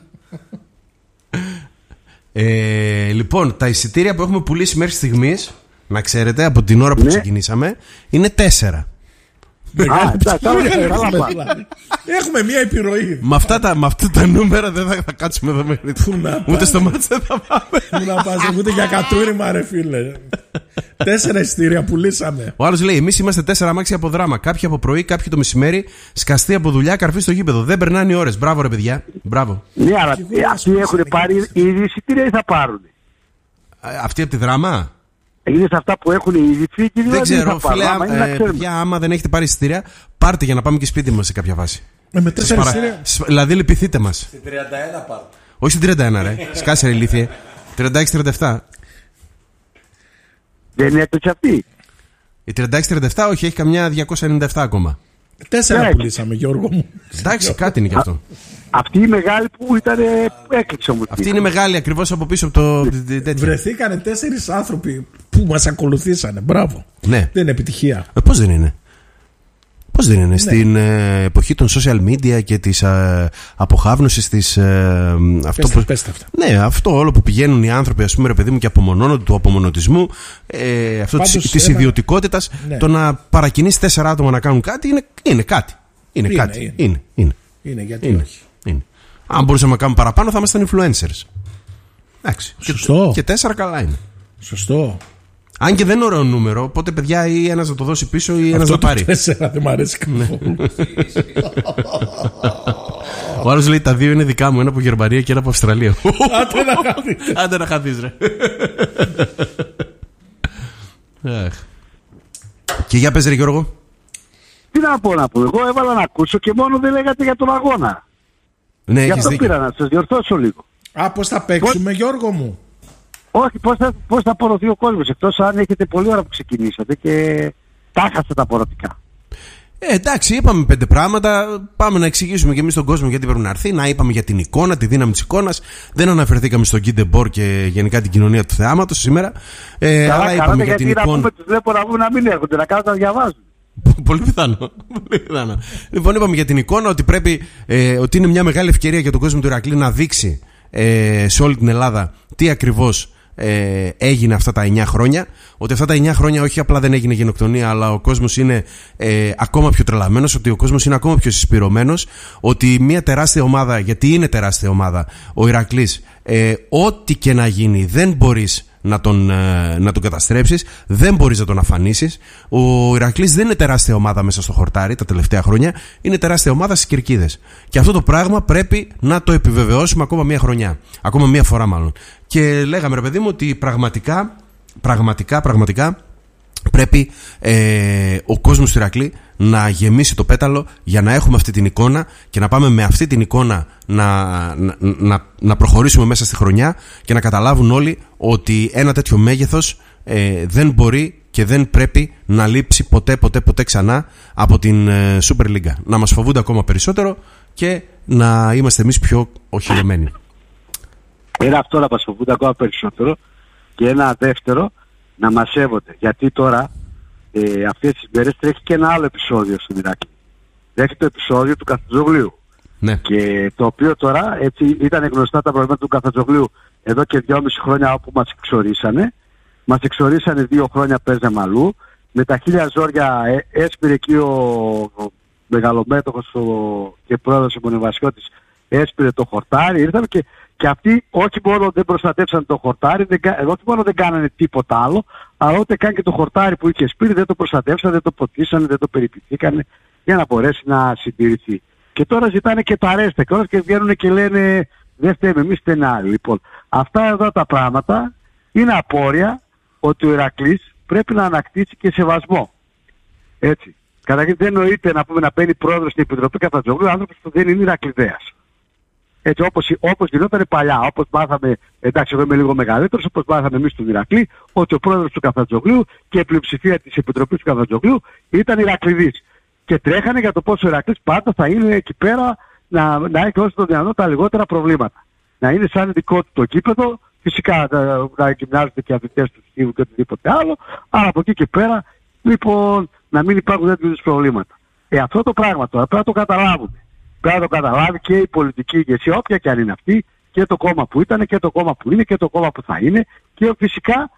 Ε, λοιπόν, τα εισιτήρια που έχουμε πουλήσει μέχρι στιγμής, να ξέρετε, από την ώρα που Ναι. ξεκινήσαμε, είναι τέσσερα. Α, εντάξει, καλά, Έχουμε, καλά πάνε. δηλαδή. Έχουμε μια επιρροή. Με αυτά τα, με αυτά τα νούμερα δεν θα, θα κάτσουμε εδώ μέχρι. να Ούτε στο μάτς δεν θα πάμε. Πού να πας, ούτε για κατούριμα ρε φίλε. Τέσσερα εισιτήρια πουλήσαμε. Ο άλλος λέει: εμείς είμαστε τέσσερα αμάξια από δράμα. Κάποιοι από πρωί, κάποιοι το μεσημέρι, σκαστεί από δουλειά, καρφί στο γήπεδο. Δεν περνάνε οι ώρες. Μπράβο, ρε παιδιά. Μπράβο. Ναι, αλλά Και εγώ αυτοί έχουν πάρει ήδη εισιτήρια ή θα πάρουν. Αυτή από τη Δράμα. Είναι σε αυτά που έχουν οι ίδιοι και δεν ξέρω, φίλε, ε, παιδιά, άμα δεν έχετε πάρει εισιτήρια, πάρτε για να πάμε και σπίτι μας σε κάποια φάση. Ε, με τέσσερα εισιτήρια. Δηλαδή, λυπηθείτε μας. Στην τριάντα ένα πάρτε. Όχι στην τριάντα ένα, ρε. Σκάσε, ρε ηλίθιε. τριάντα έξι τριάντα επτά. Δεν είναι έτσι αυτή. Η τριάντα έξι τριάντα επτά, όχι, έχει καμιά διακόσια ενενήντα επτά ακόμα. Τέσσερα πουλήσαμε, Γιώργο μου. Εντάξει, κάτι είναι κι αυτό. Αυτή η μεγάλη που ήταν έκλειψε όμως. Αυτή είναι μεγάλη ακριβώς από πίσω από το. Βρεθήκανε τέσσερις άνθρωποι που μας ακολουθήσανε. Μπράβο. Ναι. Δεν είναι επιτυχία. Ε, πώς δεν είναι. Πώς δεν είναι. Ναι. Στην ε, εποχή των social media και της ε, αποχάβνωσης της. Ε, αυτό που, πέστε αυτά. Ναι, αυτό όλο που πηγαίνουν οι άνθρωποι, ας πούμε, ρε παιδί μου, και απομονώνονται του απομονωτισμού, ε, αυτό της ένα... ιδιωτικότητας, ναι. Το να παρακινήσει τέσσερα άτομα να κάνουν κάτι είναι, είναι κάτι. Είναι, είναι κάτι. Είναι. Είναι, είναι. είναι γιατί είναι. όχι. Είναι. Αν μπορούσαμε να κάνουμε παραπάνω, θα ήμασταν influencers. Εντάξει. Σωστό. Και, και τέσσερα καλά είναι. Σωστό. Αν και δεν είναι ωραίο νούμερο, οπότε παιδιά ή ένας να το δώσει πίσω ή ένας να πάρει. Τέσσερα δεν μ' αρέσει καθόλου. Ο άλλος λέει τα δύο είναι δικά μου, ένα από Γερμανία και ένα από Αυστραλία. Άντε να χαθείς. Άντε να χαθείς, ρε. Και για πες, ρε Γιώργο. Τι να πω να πω, εγώ έβαλα να ακούσω και μόνο δεν λέγατε για τον αγώνα. Ναι, γι' έχεις αυτό δίκιο. πήρα να σας διορθώσω λίγο. Α, πώς θα παίξουμε, πώς... Γιώργο μου. Όχι, πώς θα, πώς θα απορροθεί ο κόσμος, εκτός αν έχετε πολλή ώρα που ξεκινήσατε και τα χάσατε τα απορροτικά. Ε, εντάξει, είπαμε πέντε πράγματα. Πάμε να εξηγήσουμε και εμείς τον κόσμο γιατί πρέπει να έρθει. Να είπαμε για την εικόνα, τη δύναμη της εικόνας. Δεν αναφερθήκαμε στον Κίντεμπορ και γενικά την κοινωνία του θεάματος σήμερα. Ε, καλά, αλλά καλά, είπαμε για γιατί την εικόνα. Να πούμε, τους βλέπω να βγουν να μην έρχονται, να κάνουν να διαβάζουν. Πολύ πιθανό. Πολύ πιθανό. Λοιπόν, είπαμε για την εικόνα ότι, πρέπει, ε, ότι είναι μια μεγάλη ευκαιρία για τον κόσμο του Ηρακλή να δείξει ε, σε όλη την Ελλάδα τι ακριβώς ε, έγινε αυτά τα εννιά χρόνια. Ότι αυτά τα εννιά χρόνια όχι απλά δεν έγινε γενοκτονία, αλλά ο κόσμος είναι ε, ακόμα πιο τρελαμένος, ότι ο κόσμος είναι ακόμα πιο συσπηρωμένος, ότι μια τεράστια ομάδα, γιατί είναι τεράστια ομάδα, ο Ηρακλής, ε, ό,τι και να γίνει δεν μπορείς να τον, ε, να τον καταστρέψεις, δεν μπορείς να τον αφανίσεις. Ο Ηρακλής δεν είναι τεράστια ομάδα μέσα στο χορτάρι τα τελευταία χρόνια, είναι τεράστια ομάδα στις κερκίδες. Και αυτό το πράγμα πρέπει να το επιβεβαιώσουμε ακόμα μια χρονιά, ακόμα μια φορά μάλλον. Και λέγαμε, ρε παιδί μου, ότι πραγματικά, πραγματικά, πραγματικά πρέπει ε, ο κόσμος του Ηρακλή να γεμίσει το πέταλο για να έχουμε αυτή την εικόνα και να πάμε με αυτή την εικόνα να, να, να, να προχωρήσουμε μέσα στη χρονιά και να καταλάβουν όλοι ότι ένα τέτοιο μέγεθος ε, δεν μπορεί και δεν πρέπει να λείψει ποτέ ποτέ ποτέ ξανά από την ε, Super League. Να μας φοβούνται ακόμα περισσότερο και να είμαστε εμείς πιο οχυρωμένοι. Ένα αυτό να μας φοβούνται ακόμα περισσότερο και ένα δεύτερο να μας σέβονται. Γιατί τώρα ε, αυτές τις μέρες τρέχει και ένα άλλο επεισόδιο στον Ηράκλειο. Τρέχει το επεισόδιο του Καφτατζόγλιου. Ναι. Και το οποίο τώρα έτσι ήταν γνωστά τα προβλήματα του Καφτατζόγλιου εδώ και δυόμιση χρόνια όπου μας εξορίσανε. Μας εξορίσανε δύο χρόνια παίζαμε αλλού. Με τα χίλια ζόρια ε, έσπηρε εκεί ο, ο μεγαλομέτωχος ο, και πρόεδρος ο Μονεβασιώτης έσπηρε το χορτάρι. Ήρθαμε και Και αυτοί όχι μόνο δεν προστατεύσαν το χορτάρι, δεν, όχι μόνο δεν κάνανε τίποτα άλλο, αλλά ούτε καν και το χορτάρι που είχε σπίτι δεν το προστατεύσαν, δεν το ποτίσανε, δεν το περιποιηθήκανε για να μπορέσει να συντηρηθεί. Και τώρα ζητάνε και το αρέστε και βγαίνουν και λένε δεν φταίμε εμείς, φταίνε άλλοι. Λοιπόν, αυτά εδώ τα πράγματα είναι απόρρια ότι ο Ηρακλής πρέπει να ανακτήσει και σεβασμό. Έτσι. Καταρχήν δεν εννοείται να πούμε να παίρνει πρόεδρος στην Επιτροπή Καφτατζόγλου, άνθρωπος που δεν είναι Ηρακλιδέας. Έτσι όπως, όπως γινόταν παλιά, όπως μάθαμε, εντάξει εγώ είμαι λίγο μεγαλύτερος, όπως μάθαμε εμείς του Ηρακλή, ότι ο πρόεδρος του Καφτατζόγλου και η πλειοψηφία της Επιτροπής του Καφτατζόγλου ήταν Ηρακληδής. Και τρέχανε για το πόσο ο Ηρακλής πάντα θα είναι εκεί πέρα να, να έχει όσο το δυνατόν τα λιγότερα προβλήματα. Να είναι σαν δικό του το κήπεδο, φυσικά να, να γυμνάζονται και αθλητές του Στίβου και οτιδήποτε άλλο, αλλά από εκεί και πέρα λοιπόν να μην υπάρχουν τέτοιου είδους προβλήματα. Ε, αυτό το πράγμα τώρα πρέπει να το καταλάβουμε. Πρέπει να το καταλάβει και η πολιτική ηγεσία, όποια και αν είναι αυτή, και το κόμμα που ήταν και το κόμμα που είναι και το κόμμα που θα είναι. Και φυσικά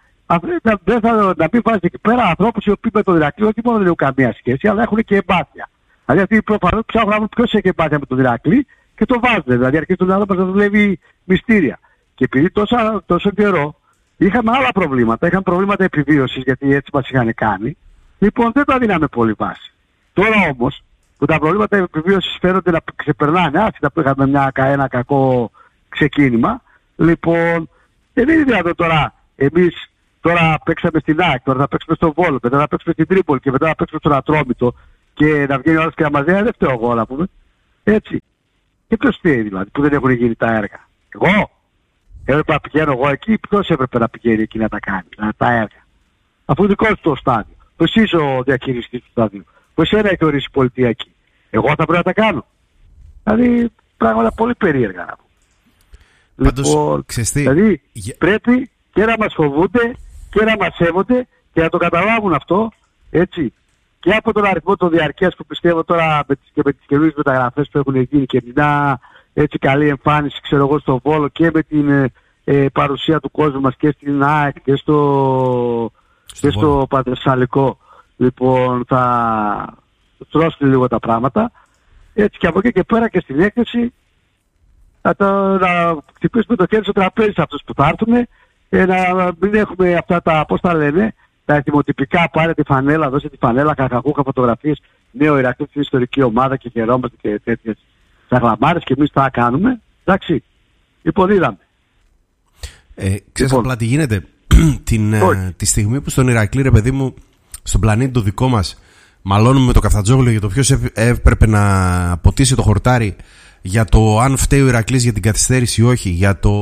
δεν θα να μην βάζει εκεί πέρα ανθρώπους οι οποίοι με τον Ηρακλή όχι μόνο δεν έχουν καμία σχέση, αλλά έχουν και εμπάθεια. Δηλαδή αυτοί προφανώς ψάχνουν να βρουν ποιος έχει εμπάθεια με τον Ηρακλή και το βάζουν. Δηλαδή αρχίζει τον άνθρωπο να δουλεύει μυστήρια. Και επειδή τόσο, τόσο καιρό είχαμε άλλα προβλήματα, είχαμε προβλήματα επιβίωσης γιατί έτσι μας είχαν κάνει, λοιπόν δεν τα δίναμε πολύ βάση. Τώρα όμως, που τα προβλήματα επιβίωσης φαίνονται να ξεπερνάνε, άσχετα που είχαμε μια, ένα κακό ξεκίνημα, λοιπόν, δεν είναι δυνατόν τώρα εμείς τώρα παίξαμε στην ΑΕΚ, τώρα θα παίξουμε στο Βόλο, μετά θα παίξουμε στην Τρίπολη και μετά θα παίξουμε στον Ατρόμητο και να βγαίνει ο άλλος και να μας λέει, δεν φταίω εγώ να πούμε. Έτσι. Και ποιος φταίει δηλαδή που δεν έχουν γίνει τα έργα. Εγώ. Έπρεπε να πηγαίνω εγώ εκεί, ποιος έπρεπε να πηγαίνει εκεί να τα κάνει, να τα έργα. Αφού δικό του το στάδιο. Πώς είσαι ο διαχειριστής του στάδιου. Πώς ένα έχει ορίσει η πολιτεία εκεί. Εγώ θα πρέπει να τα κάνω. Δηλαδή πράγματα πολύ περίεργα να πω. Πάντως, λοιπόν, ξεστή, δηλαδή για... πρέπει και να μας φοβούνται και να μας σέβονται και να το καταλάβουν αυτό, έτσι. Και από τον αριθμό των διαρκείας που πιστεύω τώρα με τις, και με τις καινούριες μεταγραφές που έχουν γίνει και μια έτσι καλή εμφάνιση, ξέρω εγώ, στο Βόλο και με την ε, ε, παρουσία του κόσμου μας και στην ΑΕΚ και στο, στο, και στο Πανθεσσαλικό. Λοιπόν, θα τρώσουν λίγο τα πράγματα. Έτσι και από εκεί και πέρα και στην έκθεση να, το, να χτυπήσουμε το χέρι στο τραπέζι σε αυτούς που θα έρθουν, ε, να μην έχουμε αυτά τα, πώς τα λένε, τα ετοιμοτυπικά, πάρε τη φανέλα, δώσε τη φανέλα, κακακούχα φωτογραφίες, νέο Ηρακλή στην ιστορική ομάδα και χαιρόμαστε και τέτοιες σαγλαμάρες και εμείς τα κάνουμε. Εντάξει, λοιπόν είδαμε. Ε, ξέρεις λοιπόν, απλά τι γίνεται την, ε, τη στιγμή που στον Ηρακλή, ρε παιδί μου, στον πλανήτη το δικό μας, μαλώνουμε με το Καφτατζόγλιο για το ποιος έπρεπε να ποτίσει το χορτάρι, για το αν φταίει ο Ηρακλής για την καθυστέρηση ή όχι, για, το...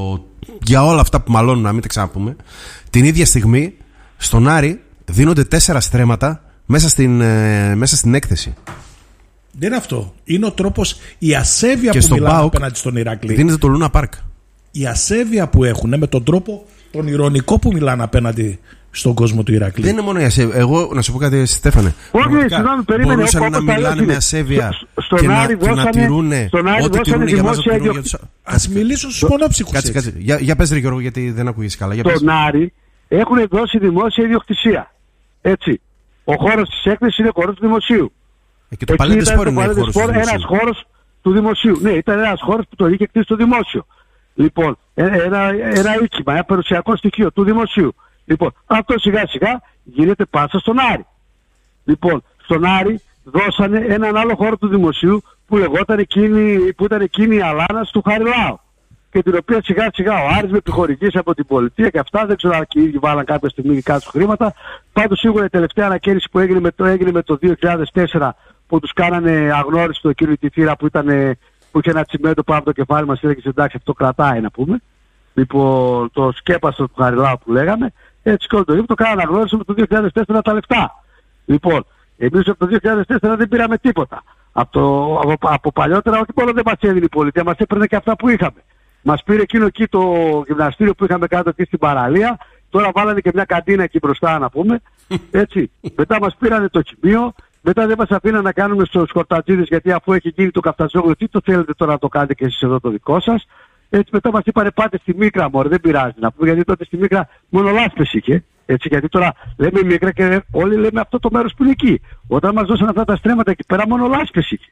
για όλα αυτά που μαλώνουν, να μην τα ξαναπούμε. Την ίδια στιγμή στον Άρη δίνονται τέσσερα στρέμματα μέσα στην, ε, μέσα στην έκθεση. Δεν είναι αυτό. Είναι ο τρόπος, η ασέβεια και που μιλάνε ΠΑΟΚ απέναντι στον Ηρακλή. Δίνεται το Λούνα Πάρκ. Η ασέβεια που έχουν με τον τρόπο τον ηρωνικό που μιλάνε απέναντι στον κόσμο του Ηρακλή. Δεν είναι μόνο η ασέβεια. Εγώ να σου πω κάτι, Στέφανε. Όχι, συγγνώμη, περίμενε. Μπορούσαν να μιλάνε με ασέβεια και να, και να τηρούν ό,τι τηρούν για μας. Ας μιλήσω στους μονόψυχους. Κάτσε, κάτσε. Για, για πες ρε Γιώργο, γιατί δεν ακούγες καλά. Για στον Άρη έχουν δώσει δημόσια ιδιοκτησία. Έτσι. Ο χώρος της έκθεσης είναι χώρος του δημοσίου. Ε, και το Παλέντε Σπορ είναι χώρος του δημοσίου. Ένας χώρος του δημοσίου. Ναι, ήταν ένας χώρος που το είχε κτίσει το δημόσιο. Λοιπόν, ένα, ένα οίκημα, ένα περιουσιακό στοιχείο του δημοσίου. Λοιπόν, αυτό σιγά σιγά γίνεται πάσα στον Άρη. Λοιπόν, στον Άρη δώσανε έναν άλλο χώρο του δημοσίου που λεγόταν εκείνη, που ήταν εκείνη η Αλάνας του Χαριλάου. Και την οποία σιγά σιγά ο Άρης με επιχορηγήσει από την πολιτεία και αυτά, δεν ξέρω αν και οι ίδιοι βάλαν κάποια στιγμή δικά τους χρήματα. Πάντως σίγουρα η τελευταία ανακαίνιση που έγινε με το, έγινε με το δύο χιλιάδες τέσσερα που τους κάνανε αγνώριστο εκείνη τη θύρα που, ήταν, που είχε ένα τσιμέντο πάνω από το κεφάλι μας, έλεγε εντάξει αυτό κρατάει να πούμε. Λοιπόν, το σκέπαστο του Χαριλάου που λέγαμε, έτσι και όλο το ίδιο το κάνανε αγνώριστο με το δύο χιλιάδες τέσσερα τα λεφτά. Λοιπόν, εμείς από το δύο χιλιάδες τέσσερα δεν πήραμε τίποτα. Από, το, από, από παλιότερα όχι μόνο δεν μας έδινε η πολιτεία, μας έπαιρνε και αυτά που είχαμε. Μας πήρε εκείνο εκεί το γυμναστήριο που είχαμε κάτω εκεί στην παραλία. Τώρα βάλανε και μια καντίνα εκεί μπροστά να πούμε. Έτσι. Μετά μας πήρανε το χημείο. Μετά δεν μας αφήναν να κάνουμε στους χορτατζίδες γιατί αφού έχει γίνει το Καφτατζόγλιο, τι το θέλετε τώρα να το κάνετε και εσείς εδώ το δικό σας. Έτσι μετά μας είπανε πάτε στη Μίκρα μωρέ, δεν πειράζει να πούμε γιατί τότε στη Μίκρα μόνο λάσπες είχε. Έτσι, γιατί τώρα λέμε Μίκρα και όλοι λέμε αυτό το μέρος που είναι εκεί. Όταν μας δώσαν αυτά τα στρέμματα εκεί πέρα μόνο λάσπες είχε.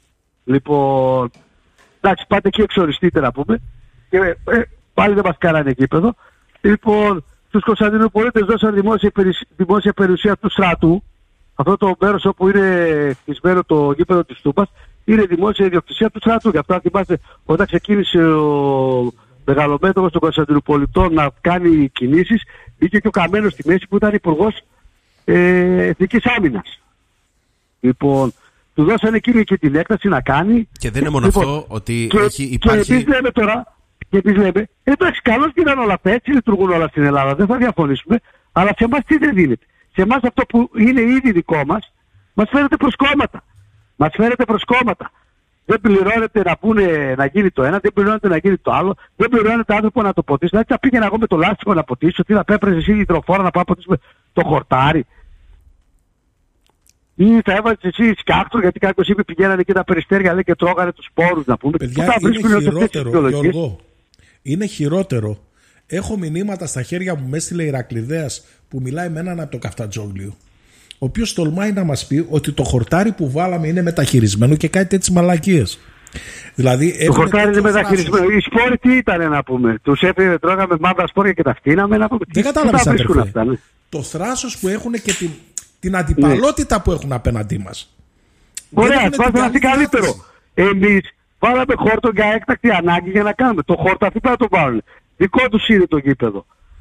Λοιπόν, εντάξει πάτε εκεί εξοριστείτε να πούμε. Και ε, πάλι δεν μας κάνανε γήπεδο. Λοιπόν, στους Κωνσταντινούπολίτες δώσαν δημόσια, δημόσια περιουσία του στρατού. Αυτό το μέρος όπου είναι χτισμένο το γήπεδο της Τούμπας είναι δημόσια ιδιοκτησία του στρατού. Γι' αυτό αν θυμάστε όταν ξεκίνησε ο μεγαλομέτωχος των Κωνσταντινουπολιτών να κάνει κινήσεις, μπήκε και ο Καμένος στη μέση που ήταν υπουργός ε, Εθνικής Άμυνας. Λοιπόν, του δώσανε εκείνη και την έκταση να κάνει. Και δεν είναι μόνο λοιπόν, αυτό ότι και, έχει, υπάρχει... Και εμείς λέμε τώρα, και εμείς λέμε, εντάξει καλώς και ήταν όλα αυτά, έτσι λειτουργούν όλα στην Ελλάδα, δεν θα διαφωνήσουμε, αλλά σε εμάς τι δεν δίνεται. Σε εμάς αυτό που είναι ήδη δικό μας, μας φέρεται προς κόμματα. Μας φέρεται προς κόμματα. Δεν πληρώνεται να, πούνε, να γίνει το ένα, δεν πληρώνεται να γίνει το άλλο, δεν πληρώνεται άνθρωπο να το ποτίσει. Δηλαδή θα πήγαινα εγώ με το λάστιχο να ποτίσω, τι θα πέπρεζε εσύ η υδροφόρα να πάω να ποτίσουμε το χορτάρι. Ή θα έβαζε εσύ σκάκτρο, γιατί κάποιος είπε πηγαίνανε και τα περιστέρια λέει, και τρώγανε τους σπόρους να πούμε. Παιδιά, είναι χειρότερο, Γιώργο. Είναι χειρότερο. Έχω μηνύματα στα χέρια μου, με έστειλε Ηρακλειδέας που μιλάει με έναν από το Καφτατζόγλιο, ο οποίος τολμάει να μας πει ότι το χορτάρι που βάλαμε είναι μεταχειρισμένο και κάτι τέτοιες μαλακίες. Δηλαδή, το χορτάρι είναι μεταχειρισμένο. Οι σπόροι τι ήταν να πούμε. Τους έφερε, τρώγαμε μαύρα σπόρια και τα φτύναμε να πούμε. Δεν κατάλαβες αυτά, ναι. Το θράσος που έχουν και την, την αντιπαλότητα ναι. που έχουν απέναντί μας. Ωραία, θα να καλύτερο. Εμείς βάλαμε χόρτο για έκτακτη ανάγκη για να κάνουμε. Το χόρτο αυτοί πρέπει να το βάλουν. Δικό τους είναι το γήπεδο.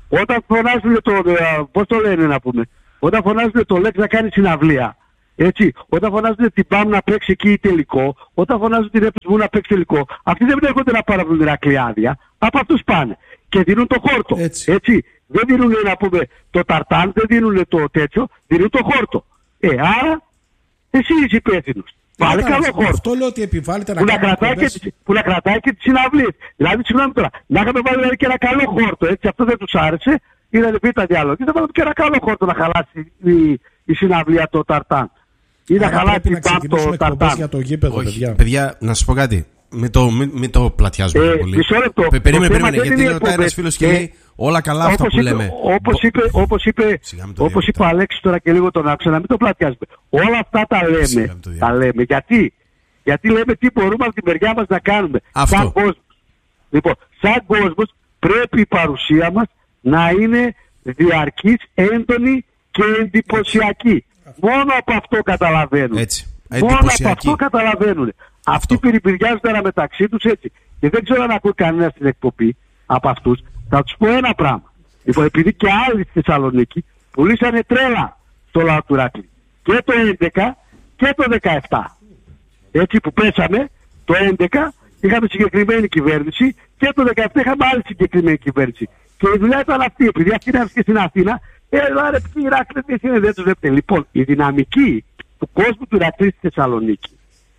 Όταν φωνάζουν το, πώς το λένε να πούμε, όταν φωνάζουν το Λέξ να κάνει συναυλία, έτσι, όταν φωνάζουν την ΠΑΜ να παίξει εκεί τελικό, όταν φωνάζουν την ΕΠΣΜΟΥ να παίξει τελικό, αυτοί δεν έρχονται να πάρουν την Ηρακλή άδεια, από αυτούς πάνε και δίνουν το χόρτο. Έτσι. έτσι. Δεν δίνουν να πούμε το ταρτάν, δεν δίνουν το τέτοιο, δίνουν το χόρτο. Ε, άρα εσύ είσαι υπεύθυνος. Πάλι καλό χόρτο. Αυτό λέω ότι επιβάλλεται να που, κάνει να κρατάει και, που να κρατάει και τις συναυλίες. Δηλαδή, συγγνώμη τώρα, να είχαμε βάλει δηλαδή, και ένα καλό χόρτο, έτσι, αυτό δεν τους άρεσε, είδανε β' διάλογο. Και θα βάλουμε και ένα καλό χόρτο να χαλάσει η, η συναυλία το ταρτάν. Ή να χαλάσει η ΠΑΜ το ταρτάν. Για το γήπεδο, Όχι, παιδιά. παιδιά, να σας πω κάτι. Μην το, μην, μην το πλατιάζουμε ε, πολύ. Μισό λεπτό. Πε, περίμενε, περίμενε, γιατί είναι ρωτάει ένας φίλος και ε, λέει όλα καλά αυτά που είπε, λέμε. Όπως είπε, όπως είπε, όπως είπε ο Αλέξης τώρα και λίγο τον άκουσα, να μην το πλατιάζουμε. Όλα αυτά τα λέμε, τα λέμε. Γιατί? Γιατί λέμε τι μπορούμε από την μεριά μας να κάνουμε. Αυτό. Σαν κόσμος. Λοιπόν, σαν κόσμος πρέπει η παρουσία μας να είναι διαρκής, έντονη και εντυπωσιακή. Μόνο από αυτό καταλαβαίνουν. Έτσι. Μόνο από αυτό καταλαβαίνουν. Αυτοί περιπηριάζουν ένα μεταξύ τους έτσι. Και δεν ξέρω αν ακούει κανένα στην εκπομπή από αυτούς. Θα τους πω ένα πράγμα. Λοιπόν, επειδή και άλλοι στη Θεσσαλονίκη πουλήσανε τρέλα στο λαό του Ηρακλή. Και το έντεκα και το δεκαεπτά. Έτσι που πέσαμε, το έντεκα είχαμε συγκεκριμένη κυβέρνηση και το δεκαεπτά είχαμε άλλη συγκεκριμένη κυβέρνηση. Και η δουλειά ήταν αυτή. Επειδή αυτή είναι αυτή στην Αθήνα, έλα ρε ποιοι Ηρακλήδες είναι, δεν τους βλέπετε. Λοιπόν, η δυναμική του κόσμου του Ηρακλή στη Θεσσαλονίκη,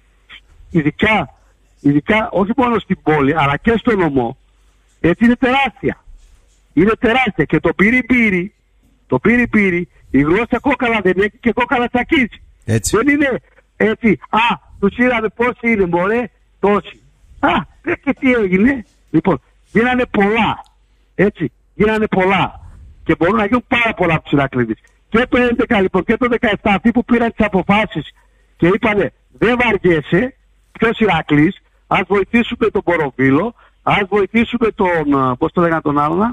ειδικά, ειδικά όχι μόνο στην πόλη αλλά και στο νομό, έτσι είναι τεράστια. Είναι τεράστια και το πύρι πύρι, το πύρι πύρι, η γλώσσα κόκαλα δεν έχει και κόκαλα τσακίζει. Έτσι. Δεν είναι έτσι, α, τους είδαμε πόσοι είναι μωρέ, τόσοι. Α, και τι έγινε. Λοιπόν, γίνανε πολλά, έτσι, γίνανε πολλά και μπορούν να γίνουν πάρα πολλά από τους Ηρακλήδες. Και το έντεκα λοιπόν και το δεκαεπτά αυτοί που πήραν τις αποφάσεις και είπανε δεν βαριέσαι, ποιος Ηρακλής, ας βοηθήσουμε τον Μποροβίλο, ας βοηθήσουμε τον, πώς το λέγανε τον άλλον,